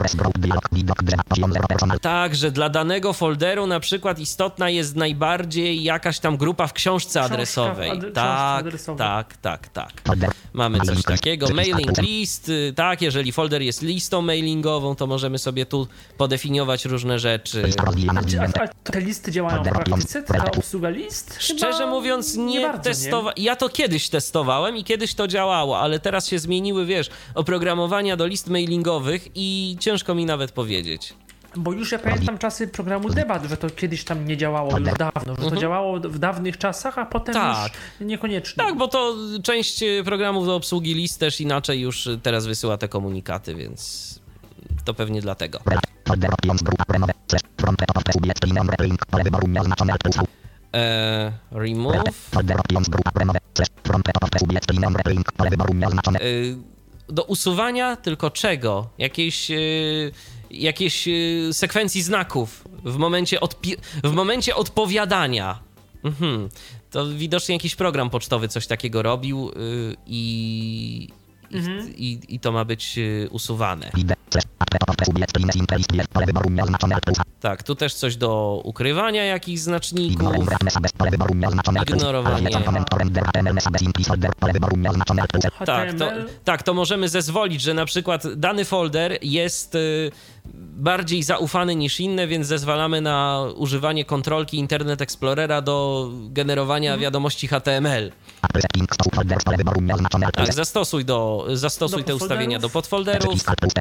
Tak, że dla danego folderu na przykład istotna jest najbardziej jakaś tam grupa w książce adresowej. Książka, tak, adresowej. tak, tak, tak. Mamy coś takiego. Mailing list, tak, jeżeli folder jest listą mailingową, to możemy sobie tu podefiniować różne rzeczy. A, a te listy działają w praktyce? Taka obsługa list? Szczerze Chyba mówiąc, nie, nie testowałem. Ja to kiedyś testowałem i kiedyś to działało, ale teraz się zmieniły, wiesz, oprogramowania do list mailingowych i ciężko mi nawet powiedzieć. Bo już ja pamiętam czasy programu Debat, że to kiedyś tam nie działało już dawno, że to działało w dawnych czasach, a potem Tak. już niekoniecznie. Tak, bo to część programów do obsługi list też inaczej już teraz wysyła te komunikaty, więc to pewnie dlatego. Eee, remove. Eee, do usuwania tylko czego? Jakiejś, yy, jakiejś yy, sekwencji znaków w momencie, odpi- w momencie odpowiadania. Mhm. To widocznie jakiś program pocztowy coś takiego robił yy, i, Mhm. i, i to ma być yy, usuwane. Tak, tu też coś do ukrywania jakichś znaczników, ignorowanie. Tak, to, tak, to możemy zezwolić, że na przykład dany folder jest y, bardziej zaufany niż inne, więc zezwalamy na używanie kontrolki Internet Explorera do generowania wiadomości H T M L. Tak, zastosuj, do, zastosuj Do te ustawienia do podfolderów.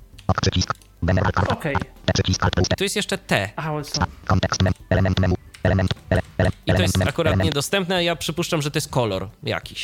Okej. Tu jest jeszcze T. Aha, są. I to jest akurat niedostępne, ja przypuszczam, że to jest kolor jakiś.